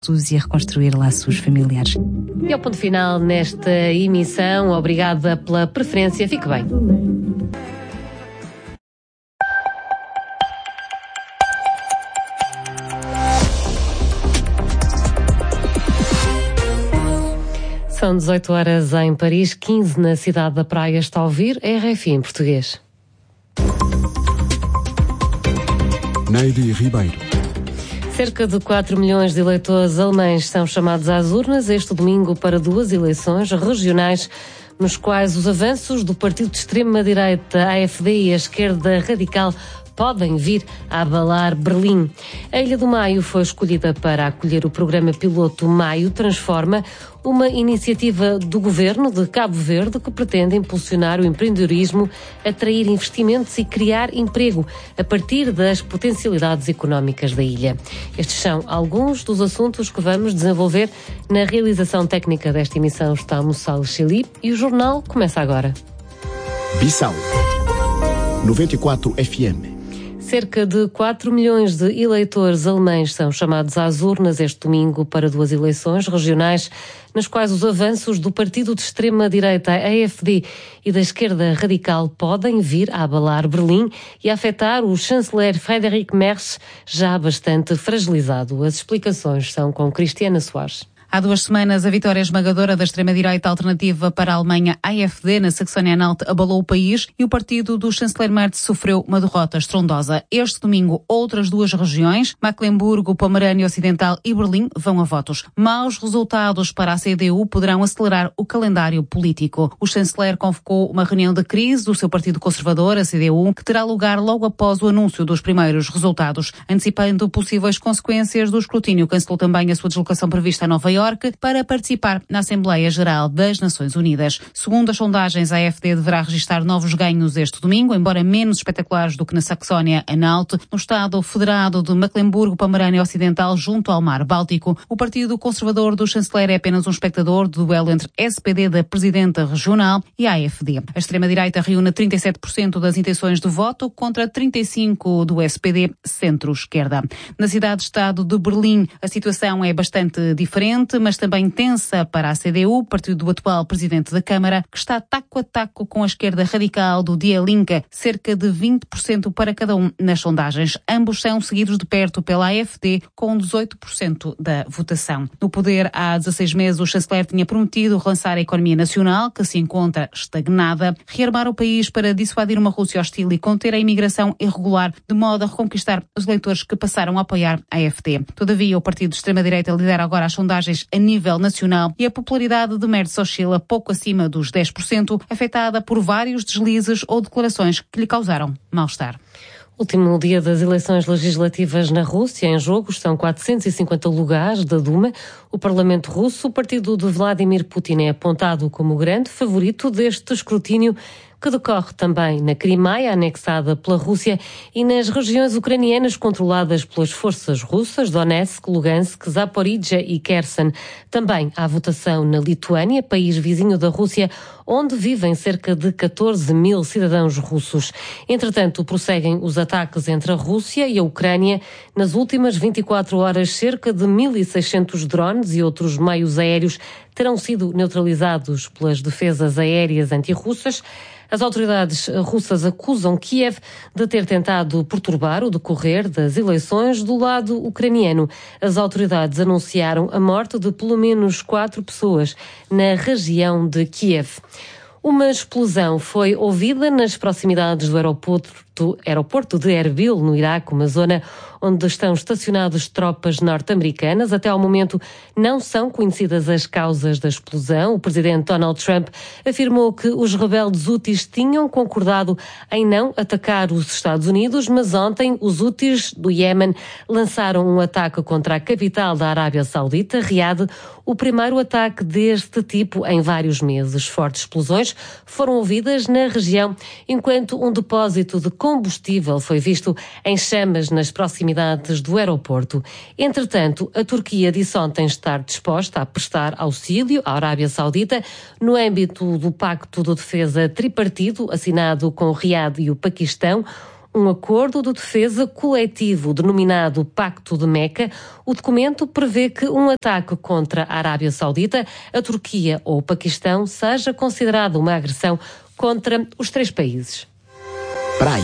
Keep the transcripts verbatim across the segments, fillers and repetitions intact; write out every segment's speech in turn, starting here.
e a reconstruir laços familiares. E ao ponto final nesta emissão, obrigada pela preferência, fique bem. São dezoito horas em Paris, quinze na cidade da Praia. Está a ouvir a R F I em português. Neide Ribeiro. Cerca de quatro milhões de eleitores alemães são chamados às urnas este domingo para duas eleições regionais, nos quais os avanços do partido de extrema-direita A F D e a esquerda radical podem vir a abalar Berlim. A Ilha do Maio foi escolhida para acolher o programa piloto Maio Transforma, uma iniciativa do governo de Cabo Verde que pretende impulsionar o empreendedorismo, atrair investimentos e criar emprego a partir das potencialidades económicas da ilha. Estes são alguns dos assuntos que vamos desenvolver na realização técnica desta emissão. Está Moçal Chili e o jornal começa agora. Bissau noventa e quatro F M. Cerca de quatro milhões de eleitores alemães são chamados às urnas este domingo para duas eleições regionais, nas quais os avanços do partido de extrema-direita A F D e da esquerda radical podem vir a abalar Berlim e a afetar o chanceler Friedrich Merz, já bastante fragilizado. As explicações são com Cristiana Soares. Há duas semanas, a vitória esmagadora da extrema-direita alternativa para a Alemanha, A F D, na Saxónia-Anhalt, abalou o país e o partido do chanceler Merz sofreu uma derrota estrondosa. Este domingo, outras duas regiões, Mecklemburgo, Pomerânia Ocidental e Berlim, vão a votos. Maus resultados para a C D U poderão acelerar o calendário político. O chanceler convocou uma reunião de crise do seu partido conservador, a C D U, que terá lugar logo após o anúncio dos primeiros resultados. Antecipando possíveis consequências do escrutínio, cancelou também a sua deslocação prevista a Nova Iorque para participar na Assembleia Geral das Nações Unidas. Segundo as sondagens, a A F D deverá registrar novos ganhos este domingo, embora menos espetaculares do que na Saxónia-Anhalt. No Estado Federado de Mecklemburgo-Pomerânia Ocidental, junto ao Mar Báltico, o partido conservador do chanceler é apenas um espectador do duelo entre S P D da presidenta regional e a AfD. A extrema-direita reúne trinta e sete por cento das intenções de voto contra trinta e cinco por cento do S P D centro-esquerda. Na cidade-estado de Berlim, a situação é bastante diferente, mas também tensa para a C D U, partido do atual presidente da Câmara, que está taco a taco com a esquerda radical do Die Linke, cerca de vinte por cento para cada um nas sondagens. Ambos são seguidos de perto pela A F D, com dezoito por cento da votação. No poder há dezasseis meses, o chanceler tinha prometido relançar a economia nacional, que se encontra estagnada, rearmar o país para dissuadir uma Rússia hostil e conter a imigração irregular, de modo a reconquistar os eleitores que passaram a apoiar a A F D. Todavia, o partido de extrema-direita lidera agora as sondagens a nível nacional e a popularidade de Merz oscila pouco acima dos dez por cento, afetada por vários deslizes ou declarações que lhe causaram mal-estar. Último dia das eleições legislativas na Rússia. Em jogo estão quatrocentos e cinquenta lugares da Duma. O Parlamento Russo, o partido de Vladimir Putin, é apontado como o grande favorito deste escrutínio, que decorre também na Crimeia, anexada pela Rússia, e nas regiões ucranianas controladas pelas forças russas, Donetsk, Lugansk, Zaporizhia e Kherson. Também há votação na Lituânia, país vizinho da Rússia, onde vivem cerca de catorze mil cidadãos russos. Entretanto, prosseguem os ataques entre a Rússia e a Ucrânia. Nas últimas vinte e quatro horas, cerca de mil e seiscentos drones e outros meios aéreos terão sido neutralizados pelas defesas aéreas antirrussas. As autoridades russas acusam Kiev de ter tentado perturbar o decorrer das eleições do lado ucraniano. As autoridades anunciaram a morte de pelo menos quatro pessoas na região de Kiev. Uma explosão foi ouvida nas proximidades do aeroporto, aeroporto de Erbil, no Iraque, uma zona onde estão estacionadas tropas norte-americanas. Até ao momento não são conhecidas as causas da explosão. O presidente Donald Trump afirmou que os rebeldes Houthis tinham concordado em não atacar os Estados Unidos, mas ontem os Houthis do Iémen lançaram um ataque contra a capital da Arábia Saudita, Riad, o primeiro ataque deste tipo em vários meses. Fortes explosões foram ouvidas na região, enquanto um depósito de combustível foi visto em chamas nas proximidades do aeroporto. Entretanto, a Turquia disse ontem estar disposta a prestar auxílio à Arábia Saudita no âmbito do Pacto de Defesa Tripartido assinado com o Riad e o Paquistão. um acordo de defesa coletivo denominado Pacto de Meca. O documento prevê que um ataque contra a Arábia Saudita, a Turquia ou o Paquistão seja considerado uma agressão contra os três países. Praia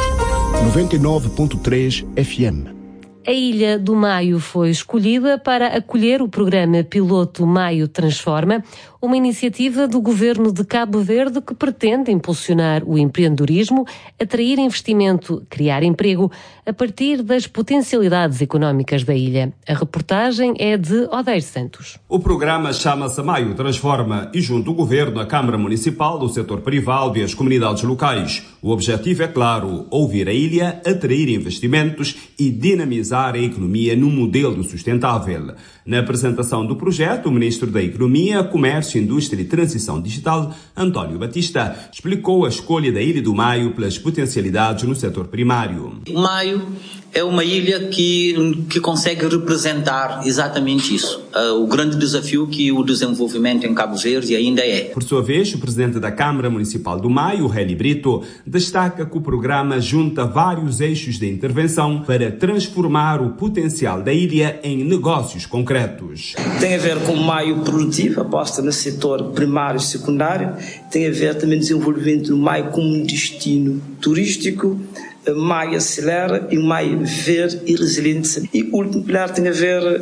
noventa e nove ponto três F M. A Ilha do Maio foi escolhida para acolher o programa piloto Maio Transforma, uma iniciativa do governo de Cabo Verde que pretende impulsionar o empreendedorismo, atrair investimento, criar emprego, a partir das potencialidades económicas da ilha. A reportagem é de Odeir Santos. O programa chama-se Maio Transforma e junto o governo, a Câmara Municipal, o setor privado e as comunidades locais. O objetivo é claro, ouvir a ilha, atrair investimentos e dinamizar a economia num modelo sustentável. Na apresentação do projeto, o Ministro da Economia, Comércio, Indústria e Transição Digital, António Batista, explicou a escolha da Ilha do Maio pelas potencialidades no setor primário. O Maio é uma ilha que, que consegue representar exatamente isso. Uh, o grande desafio que o desenvolvimento em Cabo Verde ainda é. Por sua vez, o presidente da Câmara Municipal do Maio, Heli Brito, destaca que o programa junta vários eixos de intervenção para transformar o potencial da ilha em negócios concretos. Tem a ver com o Maio produtivo, aposta no setor primário e secundário, tem a ver também com o desenvolvimento do Maio como um destino turístico, Maio acelera e o Maio verde e resiliente. E o último pilar tem a ver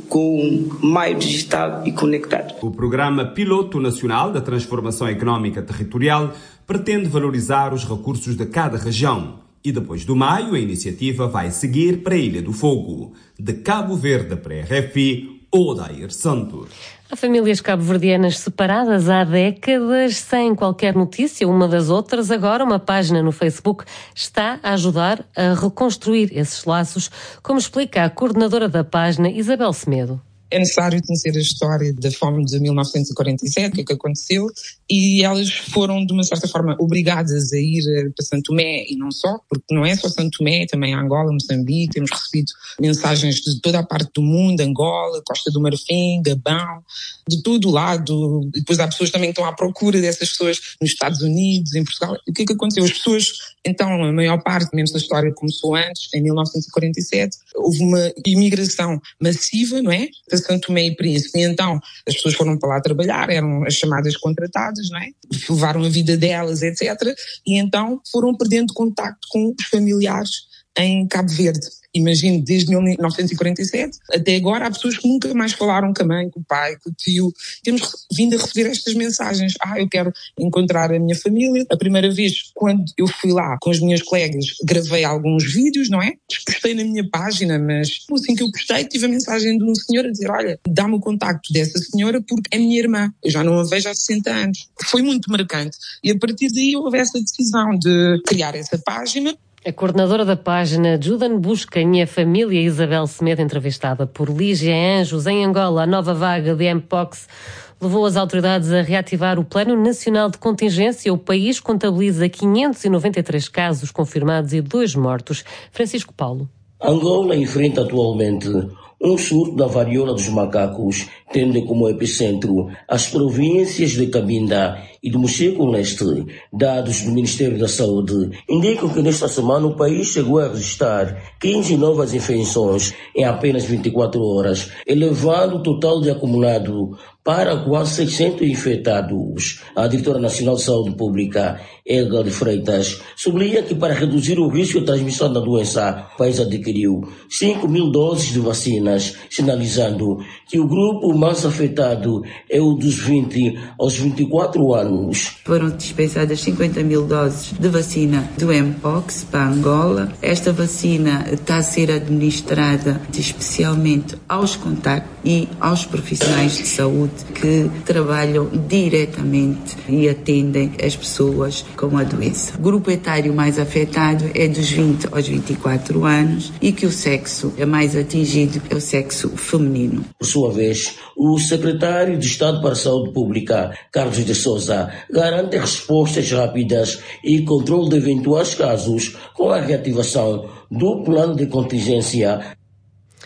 com Maio digital e conectado. O programa Piloto Nacional da Transformação Económica Territorial pretende valorizar os recursos de cada região. E depois do Maio, a iniciativa vai seguir para a Ilha do Fogo. De Cabo Verde para a R F I, Odeir Santos. Há famílias cabo-verdianas separadas há décadas, sem qualquer notícia uma das outras. Agora, uma página no Facebook está a ajudar a reconstruir esses laços, como explica a coordenadora da página, Isabel Semedo. É necessário conhecer a história da fome de mil novecentos e quarenta e sete, o que é que aconteceu, e elas foram, de uma certa forma, obrigadas a ir para Santo Tomé, e não só, porque não é só Santo Tomé, também Angola, Moçambique, temos recebido mensagens de toda a parte do mundo, Angola, Costa do Marfim, Gabão, de todo o lado, e depois há pessoas também que estão à procura dessas pessoas nos Estados Unidos, em Portugal. O que é que aconteceu? As pessoas, então, a maior parte, menos da história começou antes, em mil novecentos e quarenta e sete, houve uma imigração massiva, não é? Santo Tomé e Príncipe, e então as pessoas foram para lá trabalhar, eram as chamadas contratadas, não é? Levaram a vida delas, etcétera, e então foram perdendo contacto com os familiares em Cabo Verde. Imagino, desde mil novecentos e quarenta e sete até agora há pessoas que nunca mais falaram com a mãe, com o pai, com o tio. Temos vindo a receber estas mensagens. Ah, eu quero encontrar a minha família. A primeira vez, quando eu fui lá com as minhas colegas, gravei alguns vídeos, não é? Postei na minha página, mas assim que eu postei, tive a mensagem de um senhor a dizer, olha, dá-me o contacto dessa senhora porque é minha irmã. Eu já não a vejo há sessenta anos. Foi muito marcante. E a partir daí houve essa decisão de criar essa página. A coordenadora da página, Judan Busquem, e a família Isabel Semedo, entrevistada por Lígia Anjos. Em Angola, a nova vaga de Mpox levou as autoridades a reativar o Plano Nacional de Contingência. O país contabiliza quinhentos e noventa e três casos confirmados e dois mortos. Francisco Paulo. Angola enfrenta atualmente um surto da varíola dos macacos, tendo como epicentro as províncias de Cabinda e do Mochico-Leste. Dados do Ministério da Saúde indicam que nesta semana o país chegou a registrar quinze novas infecções em apenas vinte e quatro horas, elevando o total de acumulado para quase seiscentos infectados. A diretora nacional de saúde pública, Elga de Freitas, sublinha que para reduzir o risco de transmissão da doença, o país adquiriu cinco mil doses de vacinas, sinalizando que o grupo mais afetado é o dos vinte aos vinte e quatro anos. Foram dispensadas cinquenta mil doses de vacina do Mpox para Angola. Esta vacina está a ser administrada especialmente aos contactos e aos profissionais de saúde que trabalham diretamente e atendem as pessoas com a doença. O grupo etário mais afetado é dos vinte aos vinte e quatro anos e que o sexo é mais atingido é o sexo feminino. Por sua vez, o secretário de Estado para a Saúde Pública, Carlos de Sousa, garante respostas rápidas e controle de eventuais casos com a reativação do plano de contingência.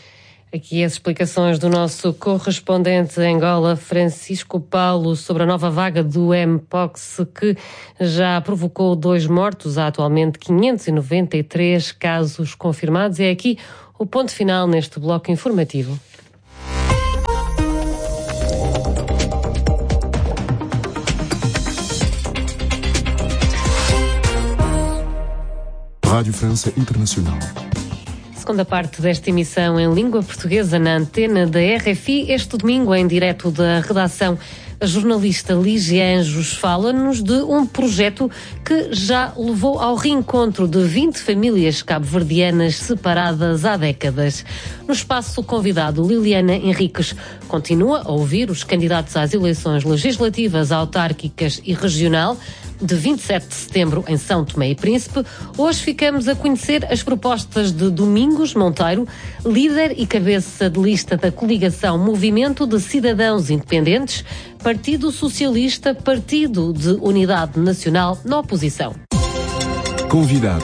Aqui as explicações do nosso correspondente em Angola, Francisco Paulo, sobre a nova vaga do M-Pox, que já provocou dois mortos. Há atualmente quinhentos e noventa e três casos confirmados. É aqui o ponto final neste bloco informativo. Rádio França Internacional. Segunda parte desta emissão em língua portuguesa na antena da R F I. Este domingo, em direto da redação, a jornalista Lígia Anjos fala-nos de um projeto que já levou ao reencontro de vinte famílias cabo-verdianas separadas há décadas. No espaço convidado, Liliana Henriques continua a ouvir os candidatos às eleições legislativas, autárquicas e regional de vinte e sete de setembro em São Tomé e Príncipe. Hoje ficamos a conhecer as propostas de Domingos Monteiro, líder e cabeça de lista da coligação Movimento de Cidadãos Independentes, Partido Socialista, Partido de Unidade Nacional na oposição. Convidado.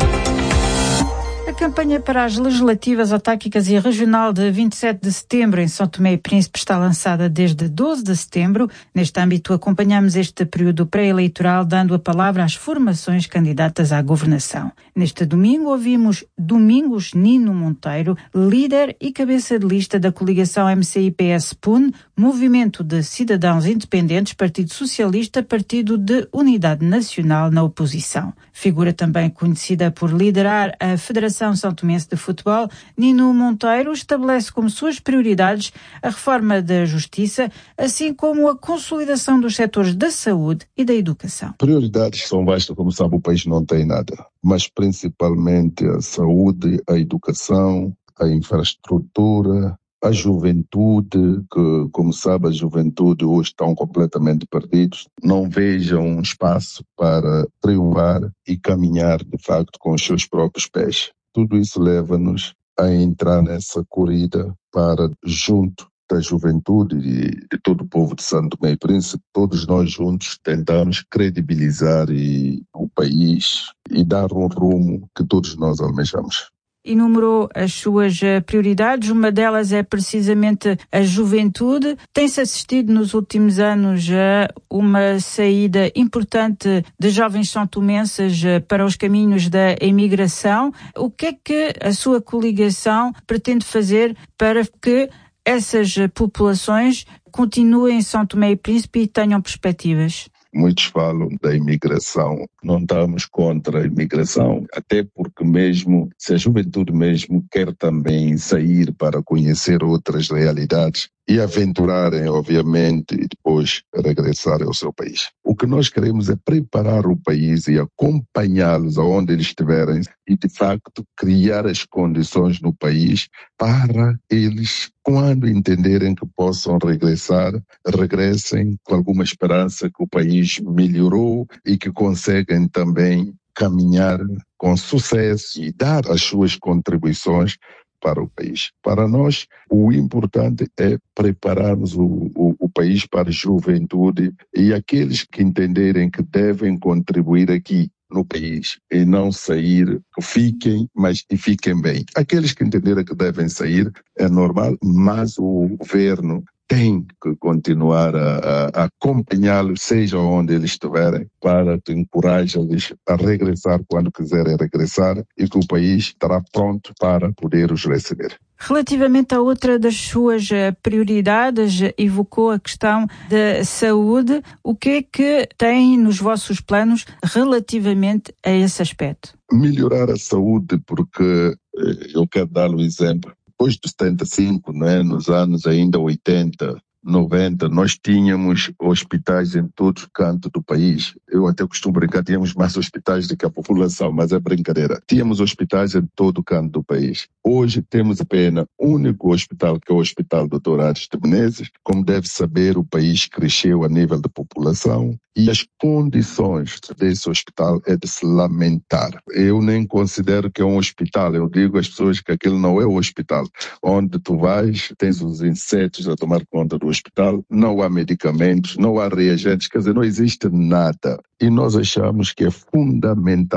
A campanha para as legislativas, autárquicas e regional de vinte e sete de setembro em São Tomé e Príncipe está lançada desde doze de setembro. Neste âmbito, acompanhamos este período pré-eleitoral, dando a palavra às formações candidatas à governação. Neste domingo, ouvimos Domingos Nino Monteiro, líder e cabeça de lista da coligação M C I P S-P U N, Movimento de Cidadãos Independentes, Partido Socialista, Partido de Unidade Nacional na oposição. Figura também conhecida por liderar a Federação São Tomense de Futebol, Nino Monteiro estabelece como suas prioridades a reforma da justiça, assim como a consolidação dos setores da saúde e da educação. Prioridades são vastas, como sabe, o país não tem nada, mas principalmente a saúde, a educação, a infraestrutura, a juventude, que, como sabe, a juventude hoje estão completamente perdidos, não vejam um espaço para triunfar e caminhar, de facto, com os seus próprios pés. Tudo isso leva-nos a entrar nessa corrida para, junto da juventude e de todo o povo de São Tomé e Príncipe, todos nós juntos tentamos credibilizar e, o país e dar um rumo que todos nós almejamos. Enumerou as suas prioridades, uma delas é precisamente a juventude. Tem-se assistido nos últimos anos a uma saída importante de jovens são-tomenses para os caminhos da imigração. O que é que a sua coligação pretende fazer para que essas populações continuem em São Tomé e Príncipe e tenham perspectivas? Muitos falam da imigração, não estamos contra a imigração, até porque mesmo, se a juventude mesmo quer também sair para conhecer outras realidades e aventurarem, obviamente, e depois regressarem ao seu país. O que nós queremos é preparar o país e acompanhá-los aonde eles estiverem e, de facto, criar as condições no país para eles, quando entenderem que possam regressar, regressem com alguma esperança que o país melhorou e que conseguem também caminhar com sucesso e dar as suas contribuições para o país. Para nós, o importante é prepararmos o, o, o país para a juventude e aqueles que entenderem que devem contribuir aqui no país e não sair, fiquem, mas e fiquem bem. Aqueles que entenderem que devem sair é normal, mas o governo tem que continuar a, a acompanhá-los, seja onde eles estiverem, para encorajar-los a regressar quando quiserem regressar e que o país estará pronto para poder os receber. Relativamente a outra das suas prioridades, evocou a questão da saúde. O que é que tem nos vossos planos relativamente a esse aspecto? Melhorar a saúde, porque eu quero dar um exemplo. Depois de setenta e cinco, né, nos anos ainda oitenta, noventa, nós tínhamos hospitais em todo canto do país. Eu até costumo brincar, tínhamos mais hospitais do que a população, mas é brincadeira. Tínhamos hospitais em todo canto do país. Hoje temos apenas um único hospital, que é o Hospital doutor Aires de Menezes. Como deve saber, o país cresceu a nível de população e as condições desse hospital é de se lamentar. Eu nem considero que é um hospital, eu digo às pessoas que aquilo não é o hospital. Onde tu vais, tens os insetos a tomar conta do hospital, não há medicamentos, não há reagentes, quer dizer, não existe nada. E nós achamos que é fundamental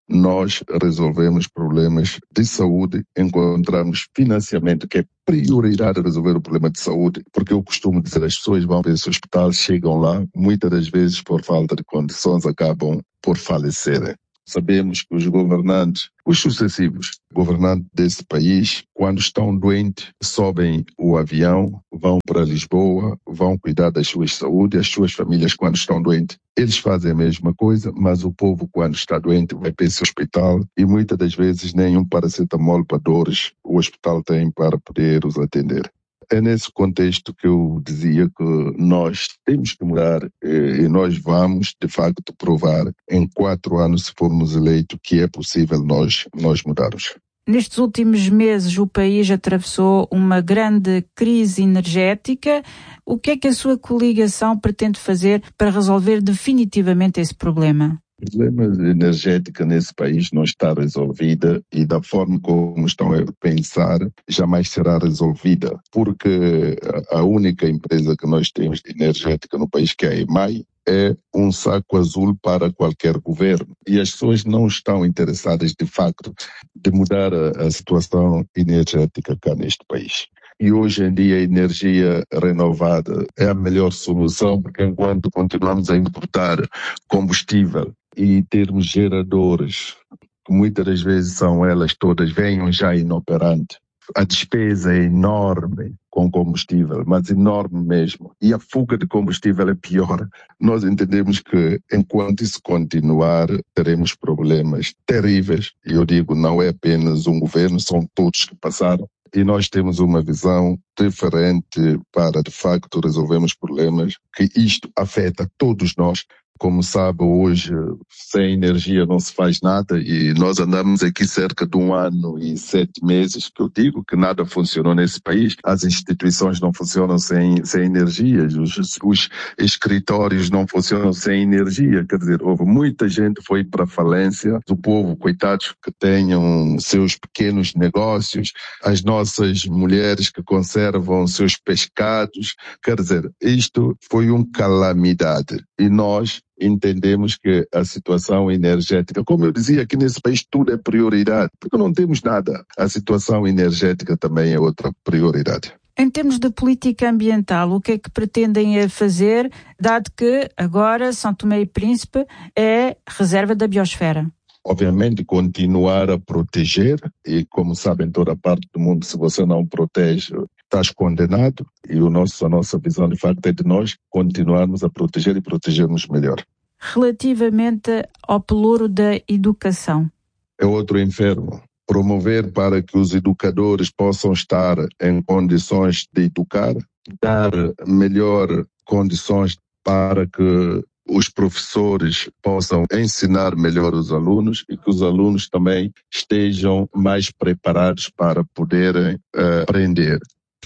nós resolvemos problemas de saúde, encontramos financiamento, que é prioridade resolver o problema de saúde, porque eu costumo dizer, as pessoas vão para esse hospital, chegam lá, muitas das vezes por falta de condições acabam por falecerem. Sabemos que os governantes, os sucessivos governantes desse país, quando estão doentes, sobem o avião, vão para Lisboa, vão cuidar das suas saúdes, as suas famílias quando estão doentes. Eles fazem a mesma coisa, mas o povo quando está doente vai para esse hospital e muitas das vezes nenhum paracetamol para dores o hospital tem para poder os atender. É nesse contexto que eu dizia que nós temos que mudar e nós vamos, de facto, provar em quatro anos, se formos eleitos, que é possível nós, nós mudarmos. Nestes últimos meses o país atravessou uma grande crise energética. O que é que a sua coligação pretende fazer para resolver definitivamente esse problema? O problema energético nesse país não está resolvida e da forma como estão a pensar jamais será resolvida, porque a única empresa que nós temos de energética no país, que é a EMAI, é um saco azul para qualquer governo e as pessoas não estão interessadas de facto de mudar a, a situação energética cá neste país. E hoje em dia a energia renovada é a melhor solução, porque enquanto continuamos a importar combustível e termos geradores, que muitas das vezes são elas todas, venham já inoperantes, a despesa é enorme com combustível, mas enorme mesmo. E a fuga de combustível é pior. Nós entendemos que enquanto isso continuar, teremos problemas terríveis. E eu digo, não é apenas um governo, são todos que passaram. E nós temos uma visão diferente para, de facto, resolvermos problemas que isto afeta todos nós. Como sabe, hoje, sem energia não se faz nada e nós andamos aqui cerca de um ano e sete meses, que eu digo que nada funcionou nesse país. As instituições não funcionam sem, sem energia, os, os escritórios não funcionam sem energia. Quer dizer, houve muita gente que foi para a falência, do povo, coitados, que tenham seus pequenos negócios, as nossas mulheres que conservam seus pescados. Quer dizer, isto foi uma calamidade e nós entendemos que a situação energética, como eu dizia, aqui nesse país tudo é prioridade, porque não temos nada. A situação energética também é outra prioridade. Em termos de política ambiental, o que é que pretendem fazer, dado que agora São Tomé e Príncipe é reserva da biosfera? Obviamente continuar a proteger e, como sabem, toda parte do mundo, se você não protege, estás condenado. E o nosso, a nossa visão, de facto, é de nós continuarmos a proteger e protegermos melhor. Relativamente ao pelouro da educação. É outro inferno. Promover para que os educadores possam estar em condições de educar, dar melhor condições para que os professores possam ensinar melhor os alunos e que os alunos também estejam mais preparados para poderem uh, aprender.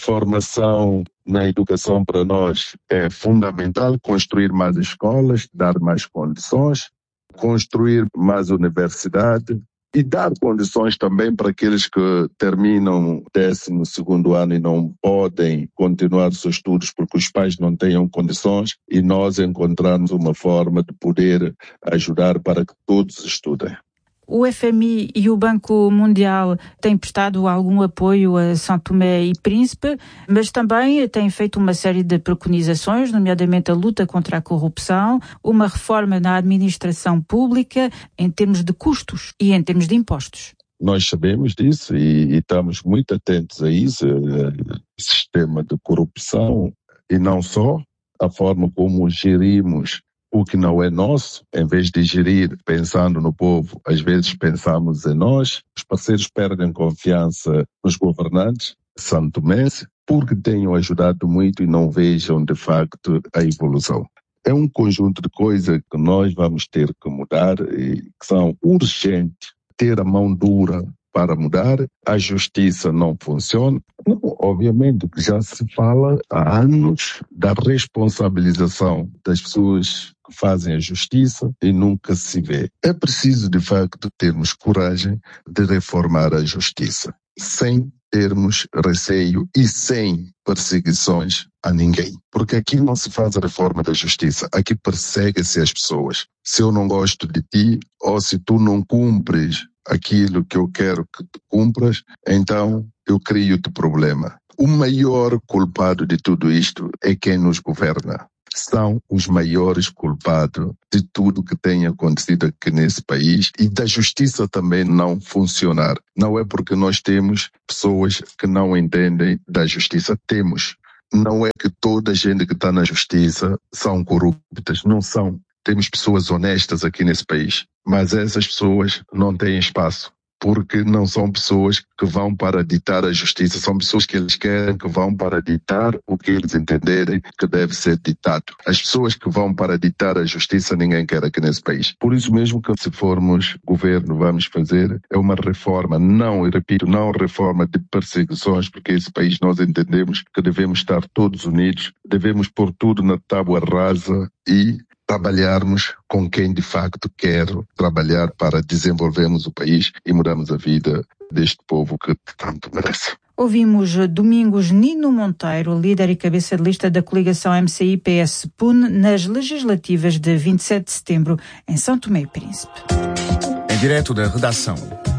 Formação na educação para nós é fundamental, construir mais escolas, dar mais condições, construir mais universidade e dar condições também para aqueles que terminam o décimo segundo ano e não podem continuar seus estudos porque os pais não tenham condições e nós encontrarmos uma forma de poder ajudar para que todos estudem. O F M I e o Banco Mundial têm prestado algum apoio a São Tomé e Príncipe, mas também têm feito uma série de preconizações, nomeadamente a luta contra a corrupção, uma reforma na administração pública em termos de custos e em termos de impostos. Nós sabemos disso e, e estamos muito atentos a isso, o sistema de corrupção e não só, a forma como gerimos o que não é nosso, em vez de gerir pensando no povo, às vezes pensamos em nós. Os parceiros perdem confiança nos governantes santomenses porque tenham ajudado muito e não vejam de facto a evolução. É um conjunto de coisas que nós vamos ter que mudar e que são urgentes. Ter a mão dura para mudar, a justiça não funciona. Não, obviamente que já se fala há anos da responsabilização das pessoas que fazem a justiça e nunca se vê. É preciso, de facto, termos coragem de reformar a justiça. sem termos receio e sem perseguições a ninguém. Porque aqui não se faz a reforma da justiça, aqui persegue-se as pessoas. Se eu não gosto de ti, ou se tu não cumpres aquilo que eu quero que tu cumpras, então eu crio-te problema. O maior culpado de tudo isto é quem nos governa. São os maiores culpados de tudo que tem acontecido aqui nesse país e da justiça também não funcionar. Não é porque nós temos pessoas que não entendem da justiça. Temos. Não é que toda a gente que está na justiça são corruptas. Não são. Temos pessoas honestas aqui nesse país. Mas essas pessoas não têm espaço. Porque não são pessoas que vão para ditar a justiça, são pessoas que eles querem que vão para ditar o que eles entenderem que deve ser ditado. As pessoas que vão para ditar a justiça ninguém quer aqui nesse país. Por isso mesmo que se formos governo vamos fazer é uma reforma, não, e repito, não reforma de perseguições, porque esse país nós entendemos que devemos estar todos unidos, devemos pôr tudo na tábua rasa e trabalharmos com quem de facto quer trabalhar para desenvolvermos o país e mudarmos a vida deste povo que tanto merece. Ouvimos Domingos Nino Monteiro, líder e cabeça de lista da coligação M C I P S P U N nas legislativas de vinte e sete de setembro em São Tomé e Príncipe. Em direto da redação.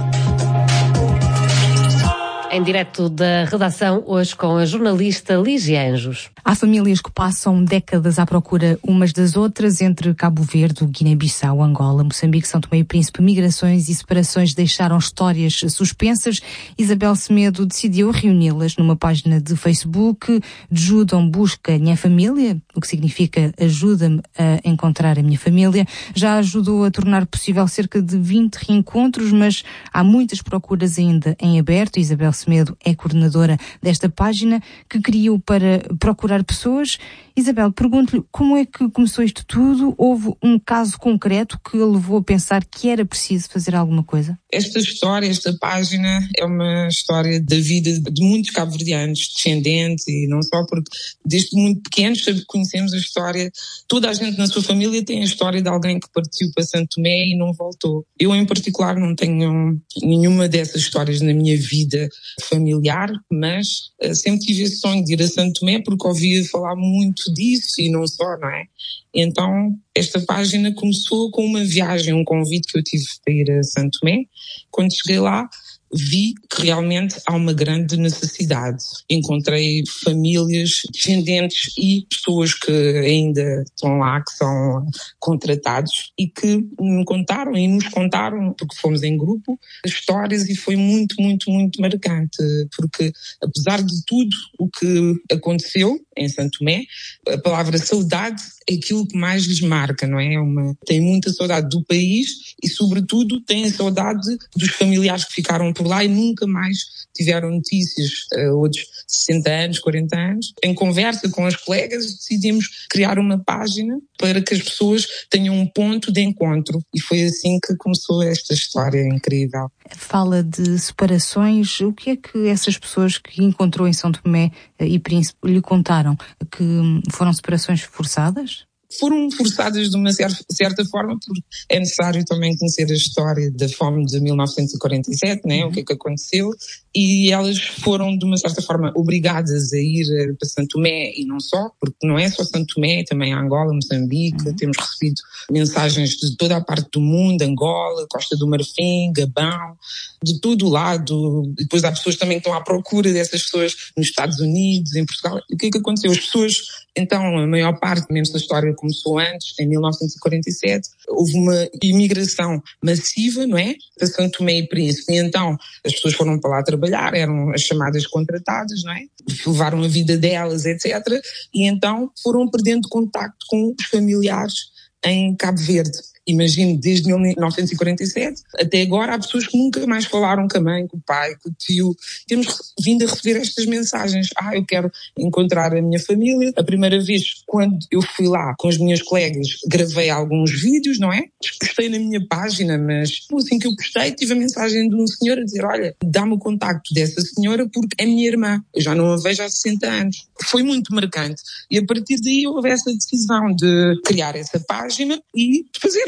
Em direto da redação, hoje com a jornalista Lígia Anjos. Há famílias que passam décadas à procura umas das outras entre Cabo Verde, Guiné-Bissau, Angola, Moçambique, São Tomé e Príncipe. Migrações e separações deixaram histórias suspensas. Isabel Semedo decidiu reuni-las numa página de Facebook. Judam busca minha família, o que significa ajuda-me a encontrar a minha família. Já ajudou a tornar possível cerca de vinte reencontros, mas há muitas procuras ainda em aberto. Isabel Semedo é coordenadora desta página que criou para procurar pessoas. Isabel, pergunto-lhe como é que começou isto tudo? Houve um caso concreto que a levou a pensar que era preciso fazer alguma coisa? Esta história, esta página é uma história da vida de muitos cabo-verdianos, descendentes, e não só porque desde muito pequenos conhecemos a história. Toda a gente na sua família tem a história de alguém que partiu para Santo Tomé e não voltou. Eu em particular não tenho nenhuma dessas histórias na minha vida familiar, mas uh, sempre tive esse sonho de ir a Santo Tomé porque ouvia falar muito disso e não só, não é? Então, esta página começou com uma viagem, um convite que eu tive para ir a Santo Tomé. Quando cheguei lá, vi que realmente há uma grande necessidade. Encontrei famílias, descendentes e pessoas que ainda estão lá, que são contratados e que me contaram e nos contaram, porque fomos em grupo, histórias, e foi muito, muito, muito marcante, porque apesar de tudo o que aconteceu em Santo Tomé, a palavra saudade é aquilo que mais lhes marca, não é? Uma, tem muita saudade do país e, sobretudo, tem a saudade dos familiares que ficaram por lá e nunca mais tiveram notícias. Uh, outros sessenta anos, quarenta anos. Em conversa com as colegas, decidimos criar uma página para que as pessoas tenham um ponto de encontro. E foi assim que começou esta história incrível. Fala de separações. O que é que essas pessoas que encontrou em São Tomé e Príncipe lhe contaram? Que foram separações forçadas? Foram forçadas de uma certa forma, porque é necessário também conhecer a história da fome de mil novecentos e quarenta e sete, né? Uhum. O que é que aconteceu, e elas foram de uma certa forma obrigadas a ir para Santo Tomé, e não só, porque não é só Santo Tomé, também Angola, Moçambique. Uhum. Temos recebido mensagens de toda a parte do mundo, Angola, Costa do Marfim, Gabão, de todo o lado. E depois há pessoas também que estão à procura dessas pessoas nos Estados Unidos, em Portugal. E o que é que aconteceu? As pessoas, então, a maior parte, menos da história começou antes, em mil novecentos e quarenta e sete, houve uma imigração massiva, não é? Para Santo Tomé e Príncipe. E então, as pessoas foram para lá trabalhar, eram as chamadas contratadas, não é? Levaram a vida delas, etcétera. E então foram perdendo contacto com os familiares em Cabo Verde. Imagino, desde mil novecentos e quarenta e sete até agora há pessoas que nunca mais falaram com a mãe, com o pai, com o tio. Temos vindo a receber estas mensagens. Ah, eu quero encontrar a minha família. A primeira vez, quando eu fui lá com as minhas colegas, gravei alguns vídeos, não é? Postei na minha página, mas assim que eu postei, tive a mensagem de um senhor a dizer: olha, dá-me o contacto dessa senhora porque é minha irmã. Eu já não a vejo há sessenta anos. Foi muito marcante. E a partir daí houve essa decisão de criar essa página e de fazer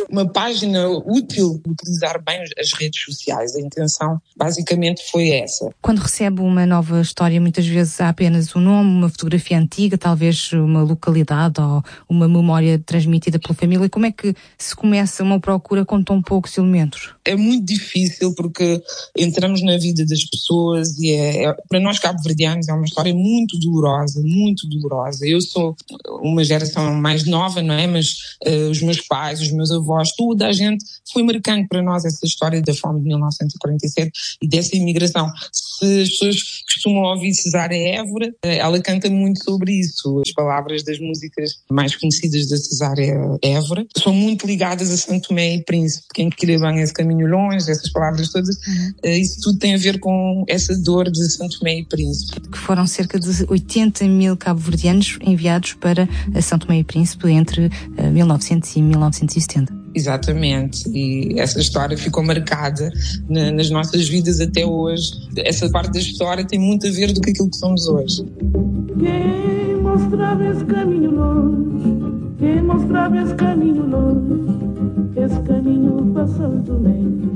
uma página útil, utilizar bem as redes sociais. A intenção basicamente foi essa. Quando recebe uma nova história, muitas vezes há apenas um nome, uma fotografia antiga, talvez uma localidade ou uma memória transmitida pela família. Como é que se começa uma procura com tão poucos elementos? É muito difícil porque entramos na vida das pessoas e é, é, para nós cabo-verdianos é uma história muito dolorosa, muito dolorosa. Eu sou uma geração mais nova, não é? Mas uh, os meus pais, os meus avós, toda a gente foi marcando para nós essa história da fome de mil novecentos e quarenta e sete e dessa imigração. Se as pessoas costumam ouvir Cesária Évora, ela canta muito sobre isso. As palavras das músicas mais conhecidas da Cesária Évora são muito ligadas a Santo Tomé e Príncipe. Quem queria bem esse caminho longe, essas palavras todas, uhum. isso tudo tem a ver com essa dor de Santo Tomé e Príncipe. Que foram cerca de oitenta mil cabo-verdianos enviados para São Tomé e Príncipe entre mil e novecentos e mil novecentos e setenta. Exatamente, e essa história ficou marcada na, nas nossas vidas até hoje. Essa parte da história tem muito a ver do que aquilo que somos hoje. Quem mostrava esse caminho longe, quem mostrava esse caminho longe, esse caminho para São Tomé.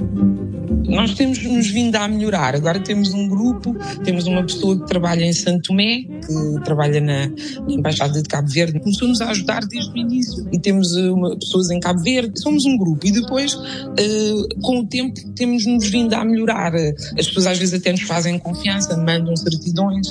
Nós temos nos vindo a melhorar. Agora temos um grupo, temos uma pessoa que trabalha em Santo Tomé, que trabalha na, na Embaixada de Cabo Verde, começou-nos a ajudar desde o início. E temos uma, pessoas em Cabo Verde, somos um grupo. E depois, uh, com o tempo, temos-nos vindo a melhorar. As pessoas às vezes até nos fazem confiança, mandam certidões,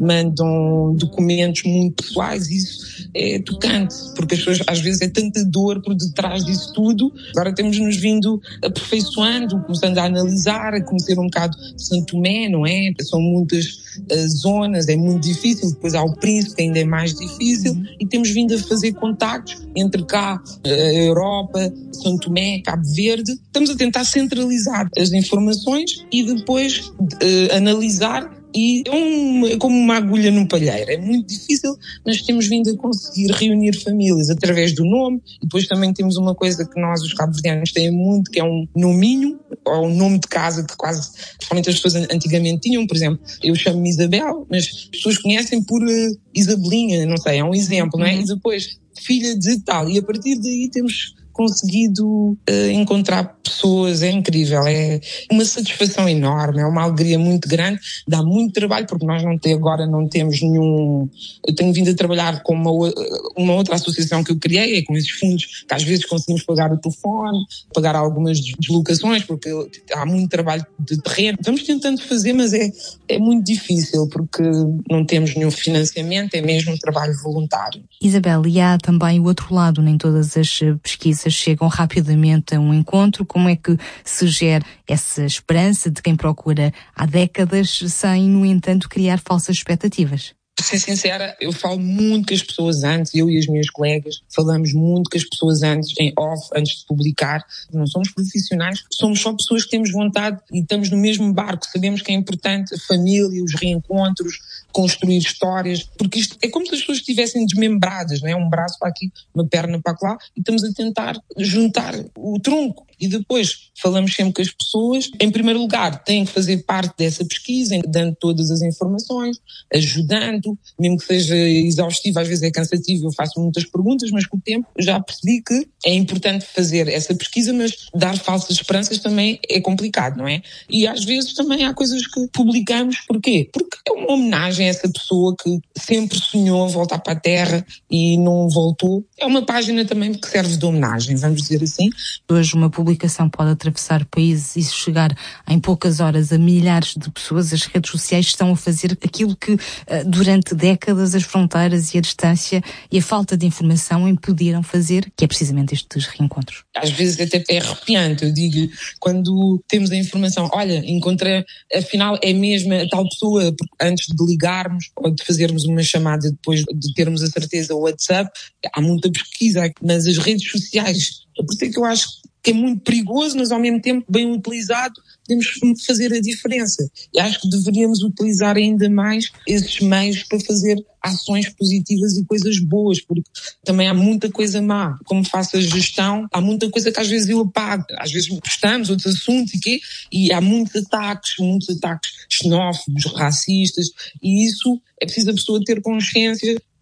mandam documentos muito pessoais. Isso é tocante, porque as pessoas às vezes é tanta dor por detrás disso tudo. Agora temos-nos vindo aperfeiçoando, começando a analisar, a conhecer um bocado de Santo Tomé, não é? São muitas uh, zonas, é muito difícil. Depois há o Príncipe, que ainda é mais difícil. Uhum. E temos vindo a fazer contactos entre cá, a Europa, Santo Tomé, Cabo Verde. Estamos a tentar centralizar as informações e depois uh, analisar. E é, um, é como uma agulha num palheiro. É muito difícil, mas temos vindo a conseguir reunir famílias através do nome. E depois também temos uma coisa que nós, os cabo-verdianos, têm muito, que é um nominho, ou um nome de casa que quase, principalmente as pessoas antigamente tinham. Por exemplo, eu chamo-me Isabel, mas as pessoas conhecem por uh, Isabelinha, não sei, é um exemplo, não é? E depois, filha de tal. E a partir daí temos conseguido uh, encontrar pessoas, é incrível, é uma satisfação enorme, é uma alegria muito grande, dá muito trabalho, porque nós não tem, agora não temos nenhum... Eu tenho vindo a trabalhar com uma, uma outra associação que eu criei, é com esses fundos que às vezes conseguimos pagar o telefone, pagar algumas deslocações, porque há muito trabalho de terreno. Estamos tentando fazer, mas é, é muito difícil, porque não temos nenhum financiamento, é mesmo um trabalho voluntário. Isabel, e há também o outro lado, nem todas as pesquisas chegam rapidamente a um encontro. Como é que se gera essa esperança de quem procura há décadas sem, no entanto, criar falsas expectativas? Para ser sincera, eu falo muito com as pessoas antes, eu e as minhas colegas, falamos muito com as pessoas antes, em off, antes de publicar. Não somos profissionais, somos só pessoas que temos vontade e estamos no mesmo barco. Sabemos que é importante a família, os reencontros, construir histórias, porque isto é como se as pessoas estivessem desmembradas, não é? Um braço para aqui, uma perna para lá, e estamos a tentar juntar o tronco. E depois falamos sempre com as pessoas. Em primeiro lugar, têm que fazer parte dessa pesquisa, dando todas as informações, ajudando, mesmo que seja exaustivo, às vezes é cansativo, eu faço muitas perguntas, mas com o tempo já percebi que é importante fazer essa pesquisa, mas dar falsas esperanças também é complicado, não é? E às vezes também há coisas que publicamos, porquê? Porque é uma homenagem a essa pessoa que sempre sonhou voltar para a Terra e não voltou. É uma página também que serve de homenagem, vamos dizer assim. Hoje uma publicação pode atravessar países e chegar em poucas horas a milhares de pessoas. As redes sociais estão a fazer aquilo que durante décadas as fronteiras e a distância e a falta de informação impediram fazer, que é precisamente estes reencontros. Às vezes até é arrepiante, eu digo, quando temos a informação, olha, encontrei, afinal é mesmo a tal pessoa, antes de ligarmos ou de fazermos uma chamada depois de termos a certeza, o WhatsApp, há muita pesquisa, mas as redes sociais, é por isso que eu acho que é muito perigoso, mas ao mesmo tempo bem utilizado, podemos fazer a diferença. E acho que deveríamos utilizar ainda mais esses meios para fazer ações positivas e coisas boas, porque também há muita coisa má. Como faço a gestão, há muita coisa que às vezes eu apago. Às vezes postamos outros assuntos e quê? E há muitos ataques, muitos ataques xenófobos, racistas, e isso é preciso a pessoa ter consciência.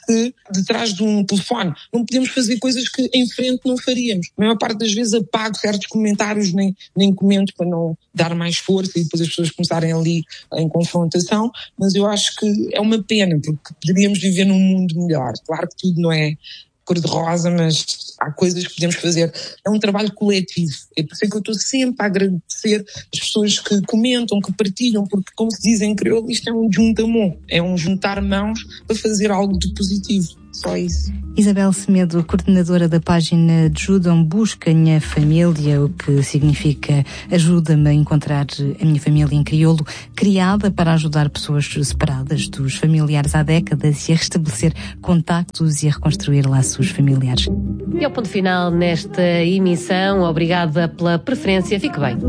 que detrás de um telefone não podemos fazer coisas que em frente não faríamos. A maior parte das vezes apago certos comentários, nem, nem comento para não dar mais força e depois as pessoas começarem ali em confrontação, mas eu acho que é uma pena, porque poderíamos viver num mundo melhor. Claro que tudo não é cor-de-rosa, mas há coisas que podemos fazer. É um trabalho coletivo. É por isso que eu estou sempre a agradecer as pessoas que comentam, que partilham, porque, como se diz em crioulo, isto é um juntamão, é um juntar mãos para fazer algo de positivo. Só isso. Isabel Semedo, coordenadora da página Ajudam Busca Minha Família, o que significa Ajuda-me a encontrar a minha família em crioulo, criada para ajudar pessoas separadas dos familiares há décadas e a restabelecer contactos e a reconstruir laços familiares. E ao ponto final nesta emissão, obrigada pela preferência, fique bem.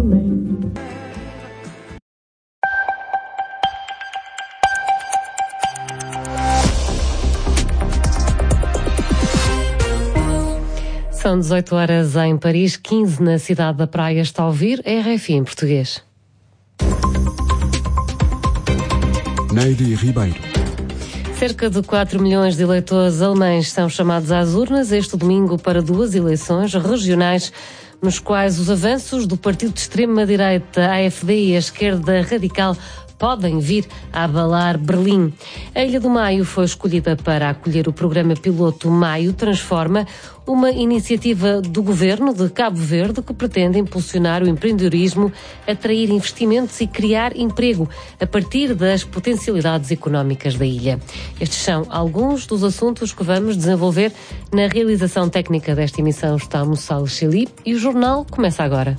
São dezoito horas em Paris, quinze na cidade da Praia. Está a ouvir R F I em português. Neide Ribeiro. Cerca de quatro milhões de eleitores alemães são chamados às urnas este domingo para duas eleições regionais, nos quais os avanços do partido de extrema-direita A F D e a esquerda radical podem vir a abalar Berlim. A Ilha do Maio foi escolhida para acolher o programa piloto Maio Transforma, uma iniciativa do governo de Cabo Verde que pretende impulsionar o empreendedorismo, atrair investimentos e criar emprego a partir das potencialidades económicas da ilha. Estes são alguns dos assuntos que vamos desenvolver na realização técnica desta emissão. Está Moçal Chili e o jornal começa agora.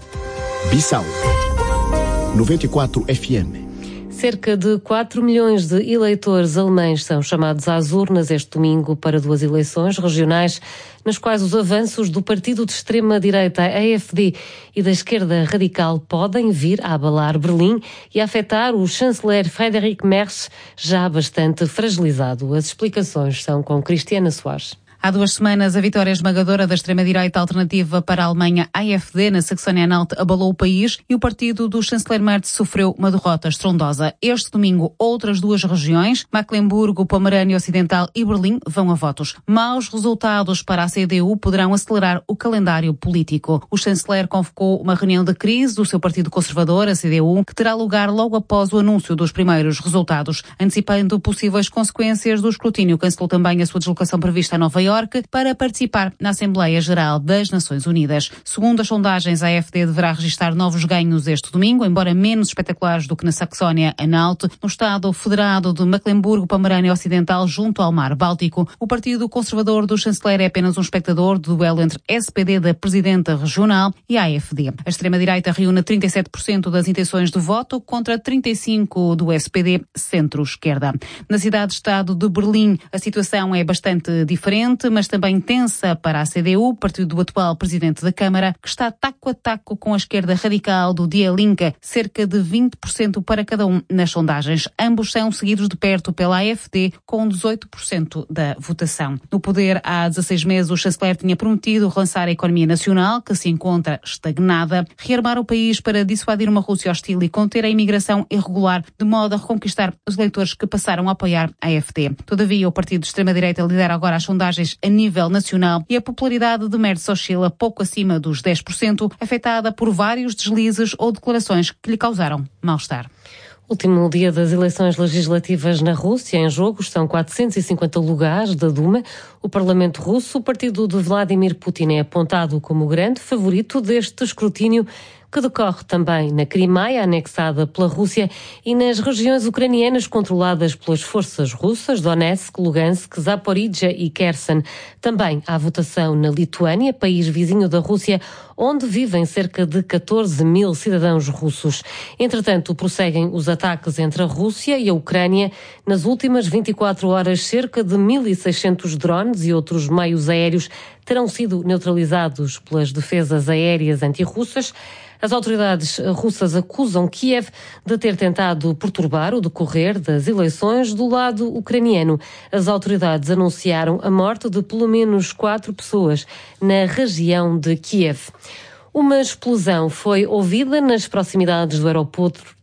Bissau noventa e quatro F M. Cerca de quatro milhões de eleitores alemães são chamados às urnas este domingo para duas eleições regionais, nas quais os avanços do partido de extrema-direita A F D e da esquerda radical podem vir a abalar Berlim e a afetar o chanceler Friedrich Merz, já bastante fragilizado. As explicações são com Cristiana Soares. Há duas semanas, a vitória esmagadora da extrema-direita alternativa para a Alemanha, A F D, na Saxónia-Anhalt, abalou o país e o partido do chanceler Merz sofreu uma derrota estrondosa. Este domingo, outras duas regiões, Mecklemburgo, Pomerânia Ocidental e Berlim, vão a votos. Maus resultados para a C D U poderão acelerar o calendário político. O chanceler convocou uma reunião de crise do seu partido conservador, a C D U, que terá lugar logo após o anúncio dos primeiros resultados. Antecipando possíveis consequências do escrutínio, cancelou também a sua deslocação prevista a Nova Iorque para participar na Assembleia Geral das Nações Unidas. Segundo as sondagens, a A F D deverá registrar novos ganhos este domingo, embora menos espetaculares do que na Saxónia-Anhalt, no Estado Federado de Mecklemburgo-Pomerânia Ocidental, junto ao Mar Báltico. O partido conservador do chanceler é apenas um espectador do duelo entre S P D da presidenta regional e a AfD. A extrema-direita reúne trinta e sete por cento das intenções de voto contra trinta e cinco por cento do S P D centro-esquerda. Na cidade-estado de Berlim, a situação é bastante diferente, mas também tensa para a C D U, partido do atual presidente da Câmara, que está taco a taco com a esquerda radical do Die Linke, cerca de vinte por cento para cada um nas sondagens. Ambos são seguidos de perto pela AfD, com dezoito por cento da votação. No poder há dezasseis meses, o chanceler tinha prometido relançar a economia nacional, que se encontra estagnada, rearmar o país para dissuadir uma Rússia hostil e conter a imigração irregular, de modo a reconquistar os eleitores que passaram a apoiar a AfD. Todavia, o partido de extrema-direita lidera agora as sondagens a nível nacional e a popularidade de Merz oscila pouco acima dos dez por cento, afetada por vários deslizes ou declarações que lhe causaram mal-estar. Último dia das eleições legislativas na Rússia. Em jogo estão quatrocentos e cinquenta lugares da Duma. O Parlamento Russo, o partido de Vladimir Putin, é apontado como o grande favorito deste escrutínio, que decorre também na Crimeia, anexada pela Rússia, e nas regiões ucranianas controladas pelas forças russas, Donetsk, Lugansk, Zaporizhia e Kherson. Também há votação na Lituânia, país vizinho da Rússia, onde vivem cerca de catorze mil cidadãos russos. Entretanto, prosseguem os ataques entre a Rússia e a Ucrânia. Nas últimas vinte e quatro horas, cerca de mil e seiscentos drones e outros meios aéreos terão sido neutralizados pelas defesas aéreas antirrussas. As autoridades russas acusam Kiev de ter tentado perturbar o decorrer das eleições do lado ucraniano. As autoridades anunciaram a morte de pelo menos quatro pessoas na região de Kiev. Uma explosão foi ouvida nas proximidades do aeroporto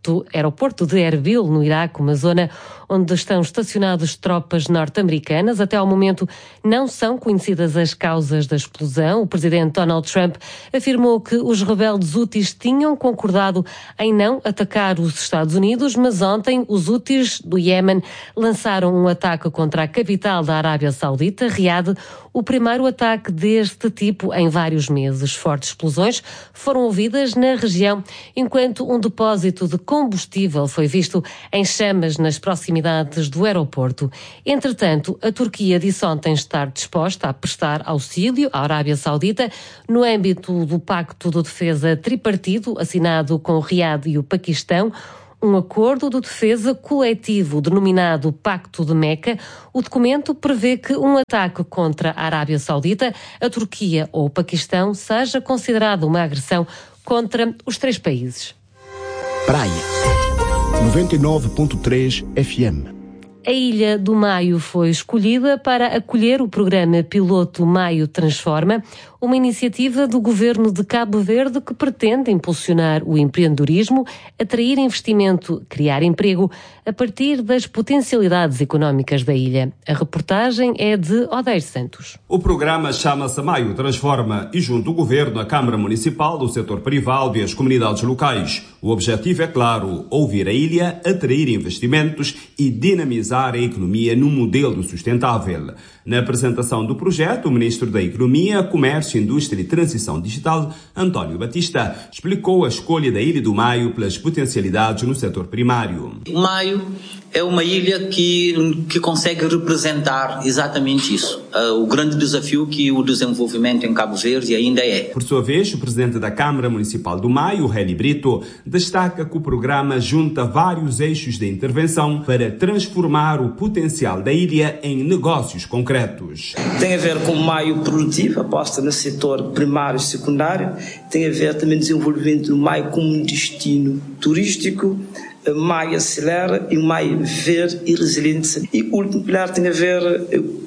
aeroporto, aeroporto de Erbil, no Iraque, uma zona onde estão estacionadas tropas norte-americanas. Até ao momento não são conhecidas as causas da explosão. O presidente Donald Trump afirmou que os rebeldes houthis tinham concordado em não atacar os Estados Unidos, mas ontem os houthis do Iémen lançaram um ataque contra a capital da Arábia Saudita, Riad, o primeiro ataque deste tipo em vários meses. Fortes explosões foram ouvidas na região, enquanto um depósito de combustível foi visto em chamas nas proximidades do aeroporto. Entretanto, a Turquia disse ontem estar disposta a prestar auxílio à Arábia Saudita no âmbito do Pacto de Defesa Tripartido, assinado com Riad e o Paquistão, um acordo de defesa coletivo denominado Pacto de Meca. O documento prevê que um ataque contra a Arábia Saudita, a Turquia ou o Paquistão seja considerado uma agressão contra os três países. Praia noventa e nove ponto três F M. A Ilha do Maio foi escolhida para acolher o programa piloto Maio Transforma, uma iniciativa do governo de Cabo Verde que pretende impulsionar o empreendedorismo, atrair investimento, criar emprego a partir das potencialidades económicas da ilha. A reportagem é de Odeir Santos. O programa chama-se Maio Transforma e junto o governo, a Câmara Municipal, o setor privado e as comunidades locais. O objetivo é claro, ouvir a ilha, atrair investimentos e dinamizar a economia num modelo sustentável. Na apresentação do projeto, o Ministro da Economia, Comércio, Indústria e Transição Digital, António Batista, explicou a escolha da Ilha do Maio pelas potencialidades no setor primário. O Maio é uma ilha que, que consegue representar exatamente isso, uh, o grande desafio que o desenvolvimento em Cabo Verde ainda é. Por sua vez, o presidente da Câmara Municipal do Maio, Heli Brito, destaca que o programa junta vários eixos de intervenção para transformar o potencial da ilha em negócios concretos. Tem a ver com o Maio produtivo, aposta no setor primário e secundário, tem a ver também com o desenvolvimento do Maio como um destino turístico, Maio acelera e Maio verde e resiliente. E o último pilar tem a ver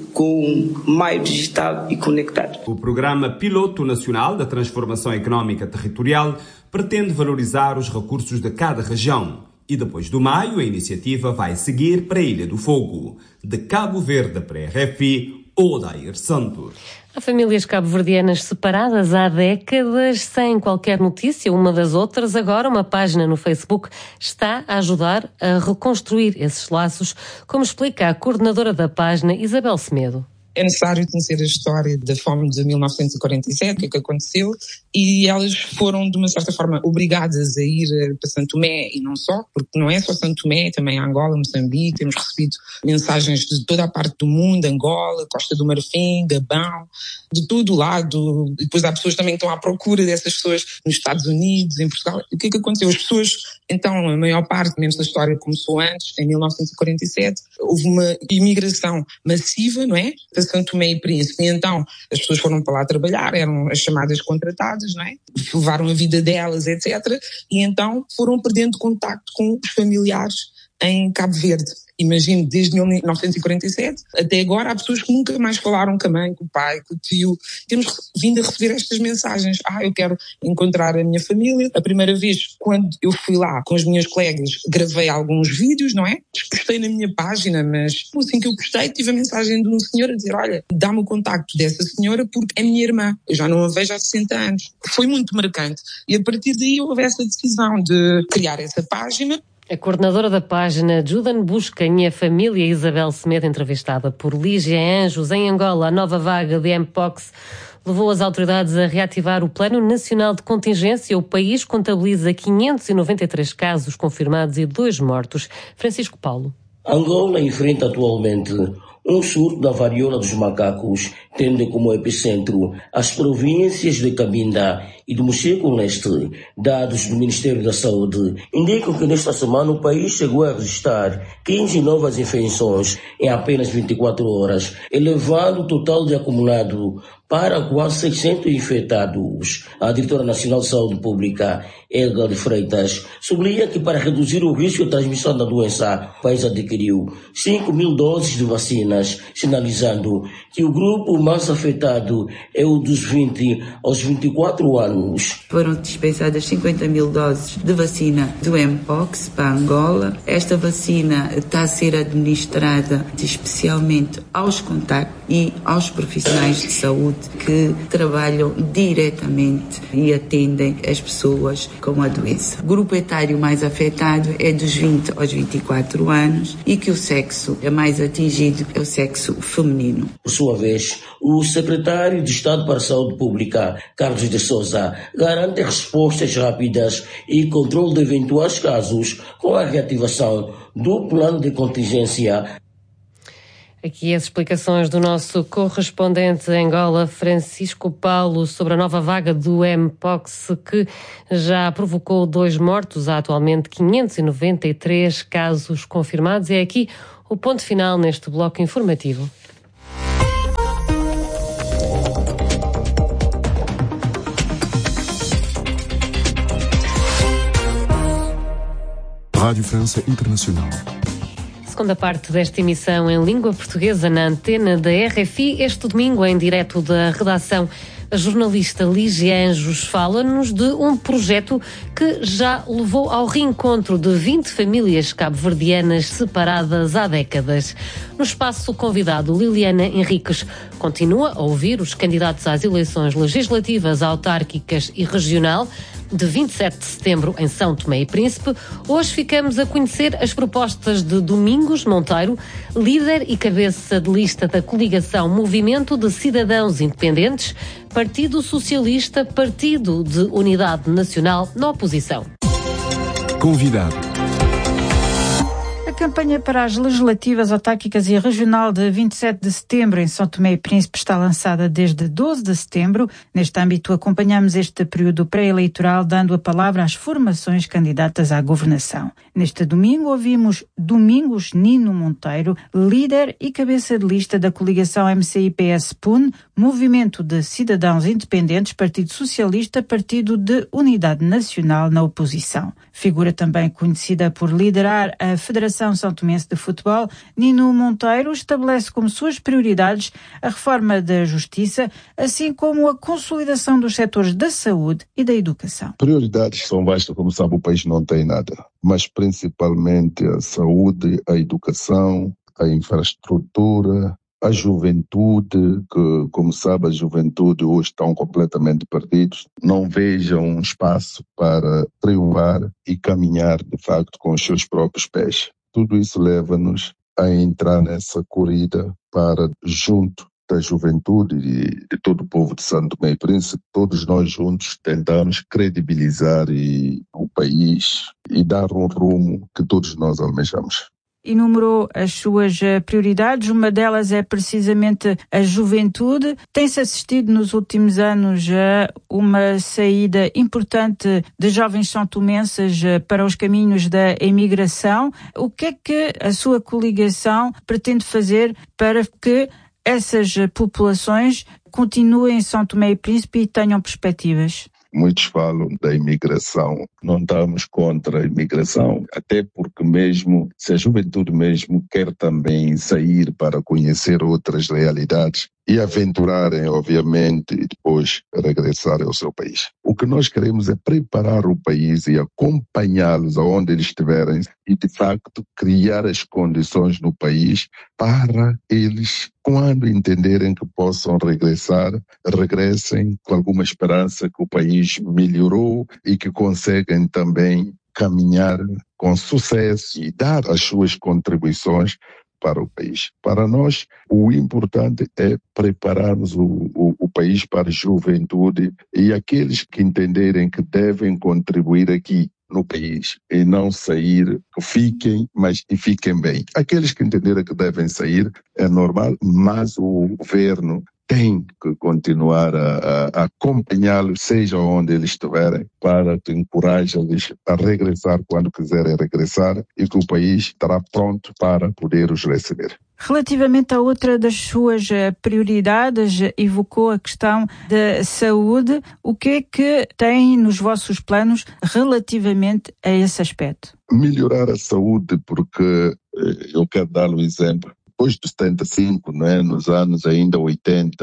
com Maio digital e conectado. O Programa Piloto Nacional da Transformação Económica Territorial pretende valorizar os recursos de cada região. E depois do Maio, a iniciativa vai seguir para a Ilha do Fogo. De Cabo Verde para a R F I, Odair Santos. Há famílias cabo-verdianas separadas há décadas, sem qualquer notícia uma das outras. Agora, uma página no Facebook está a ajudar a reconstruir esses laços, como explica a coordenadora da página, Isabel Semedo. É necessário conhecer a história da fome de mil novecentos e quarenta e sete, o que é que aconteceu, e elas foram, de uma certa forma, obrigadas a ir para Santo Tomé, e não só, porque não é só Santo Tomé, também Angola, Moçambique, temos recebido mensagens de toda a parte do mundo, Angola, Costa do Marfim, Gabão, de todo o lado, e depois há pessoas também que estão à procura dessas pessoas nos Estados Unidos, em Portugal. O que é que aconteceu? As pessoas, então, a maior parte, menos da história começou antes, em mil novecentos e quarenta e sete, houve uma imigração massiva, não é? Santo Tomé e Príncipe, e então as pessoas foram para lá trabalhar, eram as chamadas contratadas, não é? Levaram a vida delas, etcétera. E então foram perdendo contacto com os familiares em Cabo Verde. Imagino, desde mil novecentos e quarenta e sete até agora, há pessoas que nunca mais falaram com a mãe, com o pai, com o tio. Temos vindo a receber estas mensagens. Ah, eu quero encontrar a minha família. A primeira vez, quando eu fui lá com as minhas colegas, gravei alguns vídeos, não é? Postei na minha página, mas assim que eu postei, tive a mensagem de um senhor a dizer, olha, dá-me o contacto dessa senhora porque é minha irmã. Eu já não a vejo há sessenta anos. Foi muito marcante. E a partir daí houve essa decisão de criar essa página. A coordenadora da página, Judan Busquem, e a família Isabel Semedo, entrevistada por Lígia Anjos. Em Angola, a nova vaga de Mpox levou as autoridades a reativar o Plano Nacional de Contingência. O país contabiliza quinhentos e noventa e três casos confirmados e dois mortos. Francisco Paulo. Angola enfrenta atualmente um surto da varíola dos macacos, tendo como epicentro as províncias de Cabinda e do Mocheco-Leste. Dados do Ministério da Saúde indicam que nesta semana o país chegou a registrar quinze novas infecções em apenas vinte e quatro horas, elevando o total de acumulado para quase seiscentos infectados. A diretora nacional de saúde pública, Edgar de Freitas, sublinha que para reduzir o risco de transmissão da doença, o país adquiriu cinco mil doses de vacinas, sinalizando que o grupo mais afetado é o dos vinte aos vinte e quatro anos, anos. Foram dispensadas cinquenta mil doses de vacina do Mpox para Angola. Esta vacina está a ser administrada especialmente aos contactos e aos profissionais de saúde que trabalham diretamente e atendem as pessoas com a doença. O grupo etário mais afetado é dos vinte aos vinte e quatro anos e que o sexo é mais atingido é o sexo feminino. Por sua vez, o secretário de Estado para a Saúde Pública, Carlos de Sousa, garante respostas rápidas e controle de eventuais casos com a reativação do plano de contingência. Aqui as explicações do nosso correspondente em Angola, Francisco Paulo, sobre a nova vaga do Mpox, que já provocou dois mortos. Há atualmente quinhentos e noventa e três casos confirmados. É aqui o ponto final neste bloco informativo. Rádio França Internacional. Segunda parte desta emissão em língua portuguesa na antena da R F I. Este domingo, em direto da redação, a jornalista Lígia Anjos fala-nos de um projeto que já levou ao reencontro de vinte famílias cabo-verdianas separadas há décadas. No espaço convidado, Liliana Henriques continua a ouvir os candidatos às eleições legislativas, autárquicas e regional de vinte e sete de setembro em São Tomé e Príncipe. Hoje ficamos a conhecer as propostas de Domingos Monteiro, líder e cabeça de lista da coligação Movimento de Cidadãos Independentes, Partido Socialista, Partido de Unidade Nacional na oposição. Convidado. A campanha para as legislativas, autárquicas e regional de vinte e sete de setembro em São Tomé e Príncipe está lançada desde doze de setembro. Neste âmbito, acompanhamos este período pré-eleitoral dando a palavra às formações candidatas à governação. Neste domingo, ouvimos Domingos Nino Monteiro, líder e cabeça de lista da coligação M C I P S-P U N, Movimento de Cidadãos Independentes, Partido Socialista, Partido de Unidade Nacional na oposição. Figura também conhecida por liderar a Federação São Tomense de Futebol, Nino Monteiro estabelece como suas prioridades a reforma da justiça, assim como a consolidação dos setores da saúde e da educação. Prioridades são vastas, como sabe, o país não tem nada, mas principalmente a saúde, a educação, a infraestrutura, a juventude, que, como sabe, a juventude hoje estão completamente perdidos, não vejam um espaço para triunfar e caminhar, de facto, com os seus próprios pés. Tudo isso leva-nos a entrar nessa corrida para, junto da juventude e de todo o povo de São Tomé e Príncipe, todos nós juntos tentamos credibilizar e, o país e dar um rumo que todos nós almejamos. Enumerou as suas prioridades, uma delas é precisamente a juventude. Tem-se assistido nos últimos anos a uma saída importante de jovens são-tomenses para os caminhos da emigração. O que é que a sua coligação pretende fazer para que essas populações continuem em São Tomé e Príncipe e tenham perspectivas? Muitos falam da imigração. Não estamos contra a imigração, até porque mesmo, se a juventude mesmo quer também sair para conhecer outras realidades e aventurarem, obviamente, e depois regressar ao seu país. O que nós queremos é preparar o país e acompanhá-los aonde eles estiverem e, de facto, criar as condições no país para eles, quando entenderem que possam regressar, regressem com alguma esperança que o país melhorou e que conseguem também caminhar com sucesso e dar as suas contribuições para o país. Para nós, o importante é prepararmos o, o, o país para a juventude e aqueles que entenderem que devem contribuir aqui no país e não sair, fiquem, mas e fiquem bem. Aqueles que entenderem que devem sair é normal, mas o governo tem que continuar a, a acompanhá-los, seja onde eles estiverem, para que encoraje-los a regressar quando quiserem regressar e que o país estará pronto para poder os receber. Relativamente a outra das suas prioridades, evocou a questão da saúde. O que é que tem nos vossos planos relativamente a esse aspecto? Melhorar a saúde, porque eu quero dar um exemplo. Depois dos setenta e cinco, né, nos anos ainda oitenta,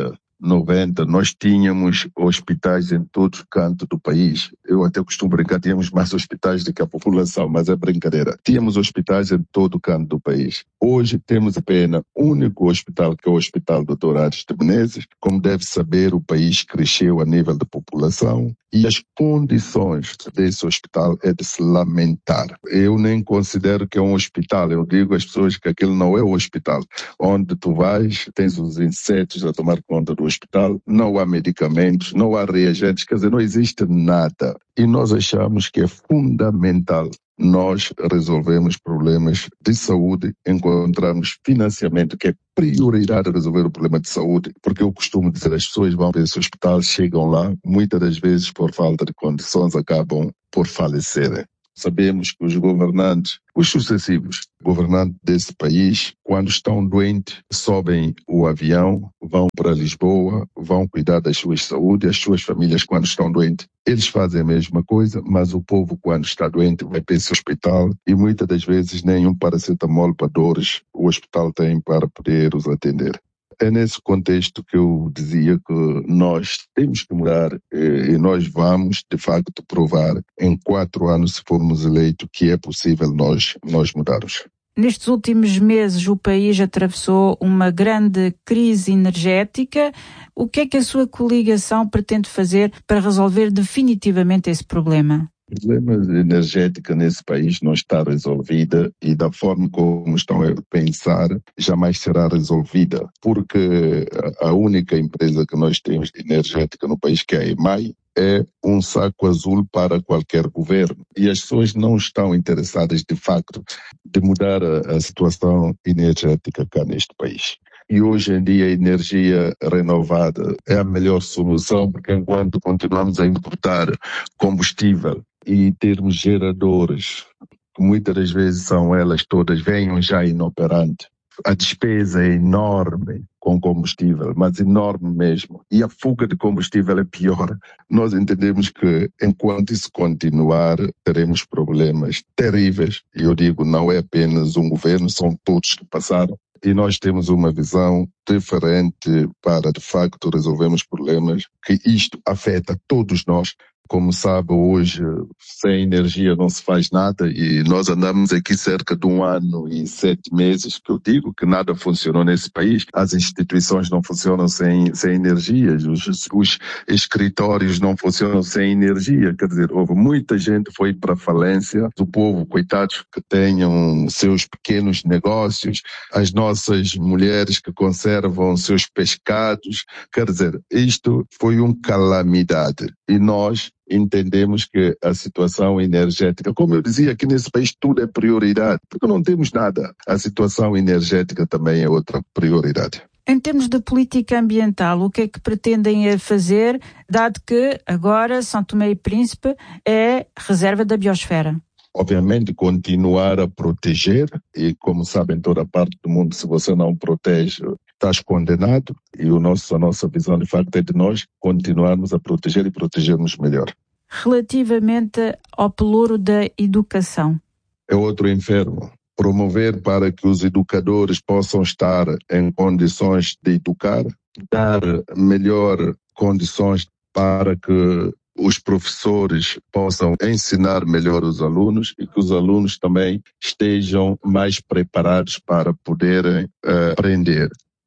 noventa, nós tínhamos hospitais em todo o canto do país. Eu até costumo brincar, tínhamos mais hospitais do que a população, mas é brincadeira. Tínhamos hospitais em todo o canto do país. Hoje temos apenas um único hospital, que é o Hospital doutor Aires de Menezes. Como deve saber, o país cresceu a nível de população e as condições desse hospital é de se lamentar. Eu nem considero que é um hospital, eu digo às pessoas que aquilo não é o hospital. Onde tu vais, tens os insetos a tomar conta do hospital, não há medicamentos, não há reagentes, quer dizer, não existe nada. E nós achamos que é fundamental nós resolvemos problemas de saúde, encontramos financiamento, que é prioridade resolver o problema de saúde, porque eu costumo dizer, as pessoas vão para esse hospital, chegam lá, muitas das vezes por falta de condições acabam por falecerem. Sabemos que os governantes, os sucessivos governantes desse país, quando estão doentes, sobem o avião, vão para Lisboa, vão cuidar das suas saúdes, as suas famílias quando estão doentes. Eles fazem a mesma coisa, mas o povo quando está doente vai para esse hospital e muitas das vezes nenhum paracetamol para dores o hospital tem para poder os atender. É nesse contexto que eu dizia que nós temos que mudar e nós vamos, de facto, provar em quatro anos, se formos eleitos, que é possível nós, nós mudarmos. Nestes últimos meses, o país atravessou uma grande crise energética. O que é que a sua coligação pretende fazer para resolver definitivamente esse problema? O problema energético nesse país não está resolvida e da forma como estão a pensar jamais será resolvida, porque a única empresa que nós temos energética no país, que é a EMAI, é um saco azul para qualquer governo. E as pessoas não estão interessadas, de facto, de mudar a, a situação energética cá neste país. E hoje em dia a energia renovada é a melhor solução, porque enquanto continuamos a importar combustível e termos geradores, que muitas das vezes são elas todas, venham já inoperantes, a despesa é enorme com combustível, mas enorme mesmo. E a fuga de combustível é pior. Nós entendemos que enquanto isso continuar, teremos problemas terríveis. E eu digo, não é apenas um governo, são todos que passaram. E nós temos uma visão diferente para, de facto, resolvermos problemas que isto afeta todos nós. Como sabe, hoje, sem energia não se faz nada e nós andamos aqui cerca de um ano e sete meses, que eu digo que nada funcionou nesse país. As instituições não funcionam sem, sem energia, os, os escritórios não funcionam sem energia. Quer dizer, houve muita gente que foi para a falência, do povo, coitados, que tenham seus pequenos negócios, as nossas mulheres que conservam seus pescados. Quer dizer, isto foi uma calamidade e nós entendemos que a situação energética, como eu dizia, aqui nesse país tudo é prioridade, porque não temos nada. A situação energética também é outra prioridade. Em termos de política ambiental, o que é que pretendem fazer, dado que agora São Tomé e Príncipe é reserva da biosfera? Obviamente continuar a proteger e, como sabem, toda parte do mundo, se você não protege, estás condenado. E o nosso, a nossa visão, de facto, é de nós continuarmos a proteger e protegermos melhor. Relativamente ao pelouro da educação. É outro inferno. Promover para que os educadores possam estar em condições de educar, dar melhor condições para que os professores possam ensinar melhor os alunos e que os alunos também estejam mais preparados para poderem uh, aprender.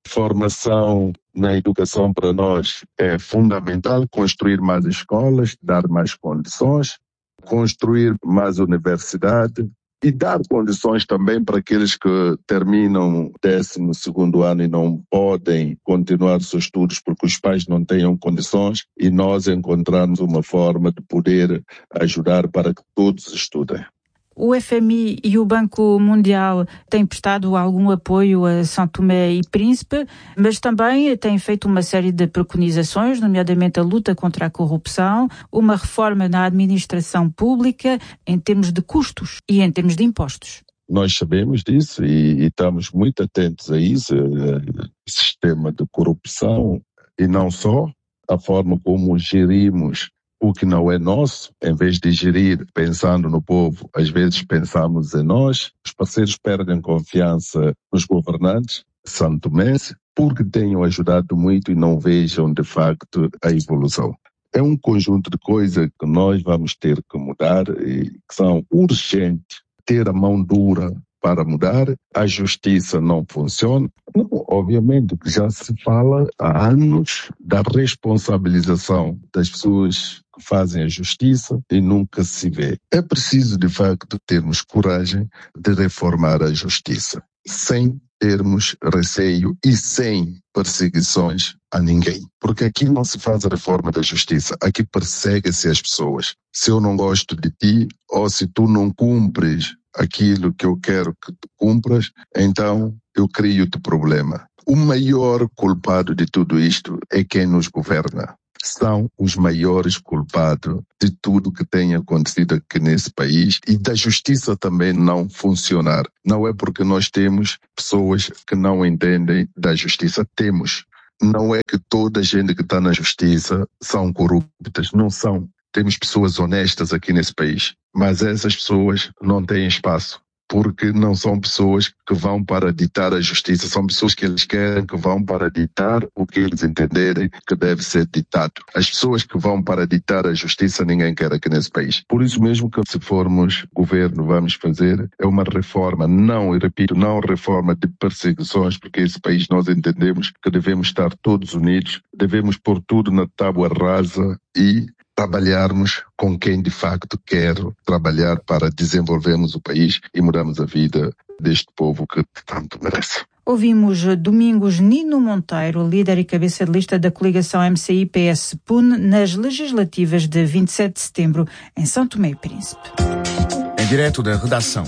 Formação na educação para nós é fundamental, construir mais escolas, dar mais condições, construir mais universidade e dar condições também para aqueles que terminam o décimo segundo ano e não podem continuar seus estudos porque os pais não tenham condições e nós encontrarmos uma forma de poder ajudar para que todos estudem. O F M I e o Banco Mundial têm prestado algum apoio a São Tomé e Príncipe, mas também têm feito uma série de preconizações, nomeadamente a luta contra a corrupção, uma reforma na administração pública em termos de custos e em termos de impostos. Nós sabemos disso e, e estamos muito atentos a isso, uh, sistema de corrupção e não só, a forma como gerimos o que não é nosso, em vez de gerir pensando no povo, às vezes pensamos em nós. Os parceiros perdem confiança nos governantes. santomense, porque tenham ajudado muito e não vejam de facto a evolução. É um conjunto de coisas que nós vamos ter que mudar e que são urgentes. Ter a mão dura para mudar, a justiça não funciona. Não, obviamente, já se fala há anos da responsabilização das pessoas que fazem a justiça e nunca se vê. É preciso, de facto, termos coragem de reformar a justiça, sem termos receio e sem perseguições a ninguém. Porque aqui não se faz a reforma da justiça, aqui persegue-se as pessoas. Se eu não gosto de ti, ou se tu não cumpres aquilo que eu quero que tu cumpras, então eu crio-te problema. O maior culpado de tudo isto é quem nos governa. São os maiores culpados de tudo que tem acontecido aqui nesse país e da justiça também não funcionar. Não é porque nós temos pessoas que não entendem da justiça. Temos. Não é que toda a gente que está na justiça são corruptas. Não são. Temos pessoas honestas aqui nesse país. Mas essas pessoas não têm espaço. Porque não são pessoas que vão para ditar a justiça, são pessoas que eles querem que vão para ditar o que eles entenderem que deve ser ditado. As pessoas que vão para ditar a justiça ninguém quer aqui nesse país. Por isso mesmo que se formos governo vamos fazer é uma reforma, não, e repito, não reforma de perseguições, porque esse país nós entendemos que devemos estar todos unidos, devemos pôr tudo na tábua rasa e trabalharmos com quem de facto quer trabalhar para desenvolvermos o país e mudarmos a vida deste povo que tanto merece. Ouvimos Domingos Nino Monteiro, líder e cabeça de lista da coligação M C I P S P U N nas legislativas de vinte e sete de setembro em São Tomé e Príncipe. Em direto da redação.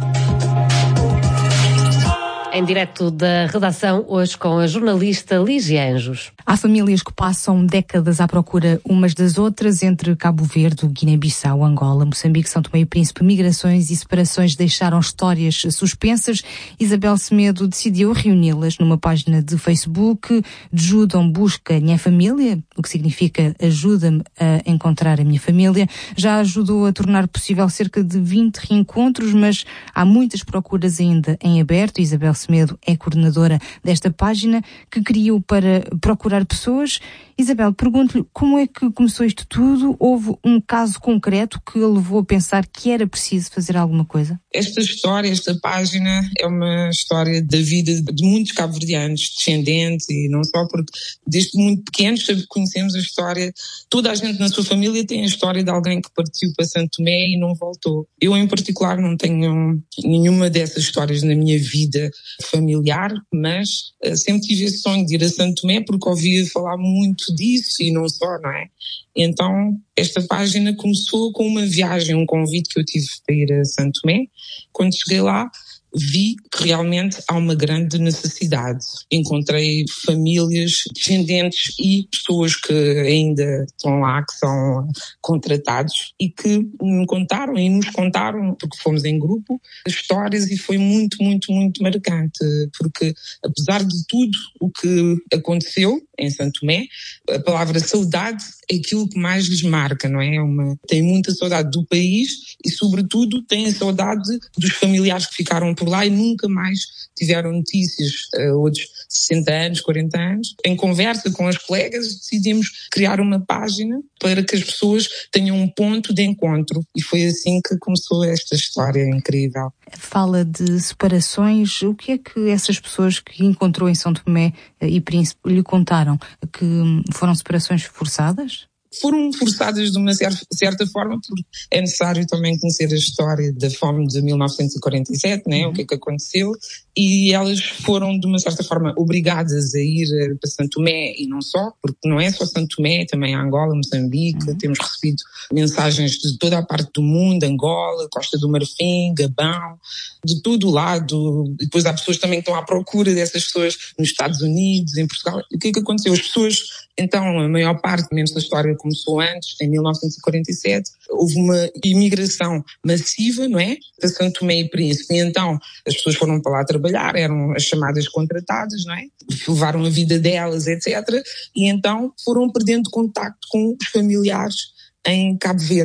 Em direto da redação, hoje com a jornalista Lígia Anjos. Há famílias que passam décadas à procura umas das outras entre Cabo Verde, Guiné-Bissau, Angola, Moçambique, São Tomé e Príncipe. Migrações e separações deixaram histórias suspensas. Isabel Semedo decidiu reuni-las numa página de Facebook. Judam busca minha família, o que significa ajuda-me a encontrar a minha família. Já ajudou a tornar possível cerca de vinte reencontros, mas há muitas procuras ainda em aberto. Isabel Semedo é coordenadora desta página que criou para procurar pessoas. Isabel, pergunto-lhe como é que começou isto tudo? Houve um caso concreto que a levou a pensar que era preciso fazer alguma coisa? Esta história, esta página é uma história da vida de muitos cabo-verdianos, descendentes, e não só porque desde muito pequenos conhecemos a história. Toda a gente na sua família tem a história de alguém que partiu para Santo Tomé e não voltou. Eu, em particular, não tenho nenhuma dessas histórias na minha vida familiar, mas uh, sempre tive esse sonho de ir a Santo Tomé porque ouvia falar muito disso e não só, não é? Então, esta página começou com uma viagem, um convite que eu tive para ir a Santo Tomé. Quando cheguei lá, vi que realmente há uma grande necessidade. Encontrei famílias, descendentes e pessoas que ainda estão lá, que são contratados e que me contaram e nos contaram, porque fomos em grupo, histórias, e foi muito, muito, muito marcante, porque apesar de tudo o que aconteceu em Santo Tomé, a palavra saudade é aquilo que mais lhes marca, não é? Uma, tem muita saudade do país e, sobretudo, tem a saudade dos familiares que ficaram por lá e nunca mais tiveram notícias. Uh, outros sessenta anos, quarenta anos. Em conversa com as colegas, decidimos criar uma página para que as pessoas tenham um ponto de encontro. E foi assim que começou esta história incrível. Fala de separações. O que é que essas pessoas que encontrou em São Tomé e Príncipe lhe contaram? Que foram separações forçadas? Foram forçadas de uma certa forma, porque é necessário também conhecer a história da fome de mil novecentos e quarenta e sete, né? O que é que aconteceu, e elas foram de uma certa forma obrigadas a ir para Santo Tomé e não só, porque não é só Santo Tomé, também Angola, Moçambique, uhum. Temos recebido mensagens de toda a parte do mundo, Angola, Costa do Marfim, Gabão, de todo o lado. Depois há pessoas também que estão à procura dessas pessoas nos Estados Unidos, em Portugal. E o que é que aconteceu? As pessoas, então, a maior parte, menos da história começou antes, em mil novecentos e quarenta e sete, houve uma imigração massiva, não é? Para Santo Tomé e Príncipe. E então, as pessoas foram para lá trabalhar, eram as chamadas contratadas, não é? Levaram a vida delas, etcétera. E então foram perdendo contacto com os familiares em Cabo Verde.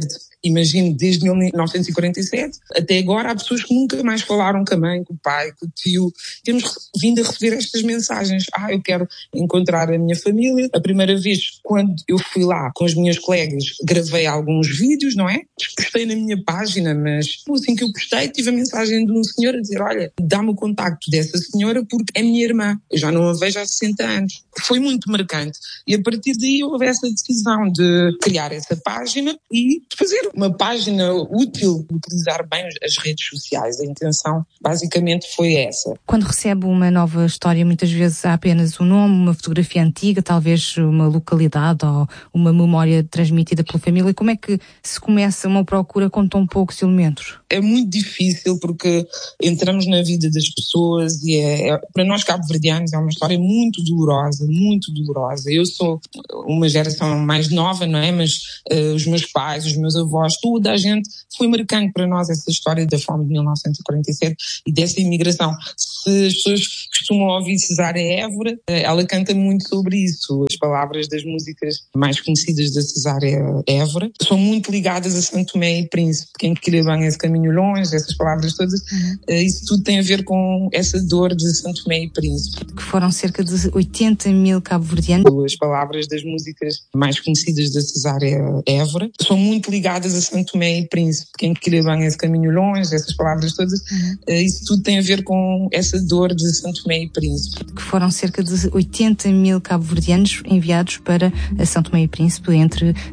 imagino, desde mil novecentos e quarenta e sete até agora, há pessoas que nunca mais falaram com a mãe, com o pai, com o tio. Temos vindo a receber estas mensagens. Ah, eu quero encontrar a minha família. A primeira vez, quando eu fui lá com as minhas colegas, gravei alguns vídeos, não é? Postei na minha página, mas assim que eu postei, tive a mensagem de um senhor a dizer, olha, dá-me o contacto dessa senhora porque é minha irmã. Eu já não a vejo há sessenta anos. Foi muito marcante. E a partir daí houve essa decisão de criar essa página e de fazer uma página útil, utilizar bem as redes sociais. A intenção basicamente foi essa. Quando recebe uma nova história, muitas vezes há apenas um nome, uma fotografia antiga, talvez uma localidade ou uma memória transmitida pela família. Como é que se começa uma procura com tão poucos elementos? É muito difícil porque entramos na vida das pessoas e é, é, para nós cabo-verdianos é uma história muito dolorosa, muito dolorosa. Eu sou uma geração mais nova, não é? Mas uh, os meus pais, os meus avós, toda a gente foi marcante para nós essa história da fome de mil novecentos e quarenta e sete e dessa imigração. Se as pessoas costumam ouvir Cesária Évora, ela canta muito sobre isso. As palavras das músicas mais conhecidas da Cesária Évora são muito ligadas a Santo Tomé e Príncipe. Quem queria bem esse caminho longe, essas palavras todas, uhum. Isso tudo tem a ver com essa dor de Santo Tomé e Príncipe. Que foram cerca de oitenta mil cabo-verdianos. As palavras das músicas mais conhecidas da Cesária Évora são muito ligadas a Santo Tomé e Príncipe. Quem queria bem esse caminho longe, essas palavras todas, uhum. Isso tudo tem a ver com essa dor de Santo Tomé e Príncipe. Que foram cerca de oitenta mil cabo-verdianos enviados para São Tomé e Príncipe entre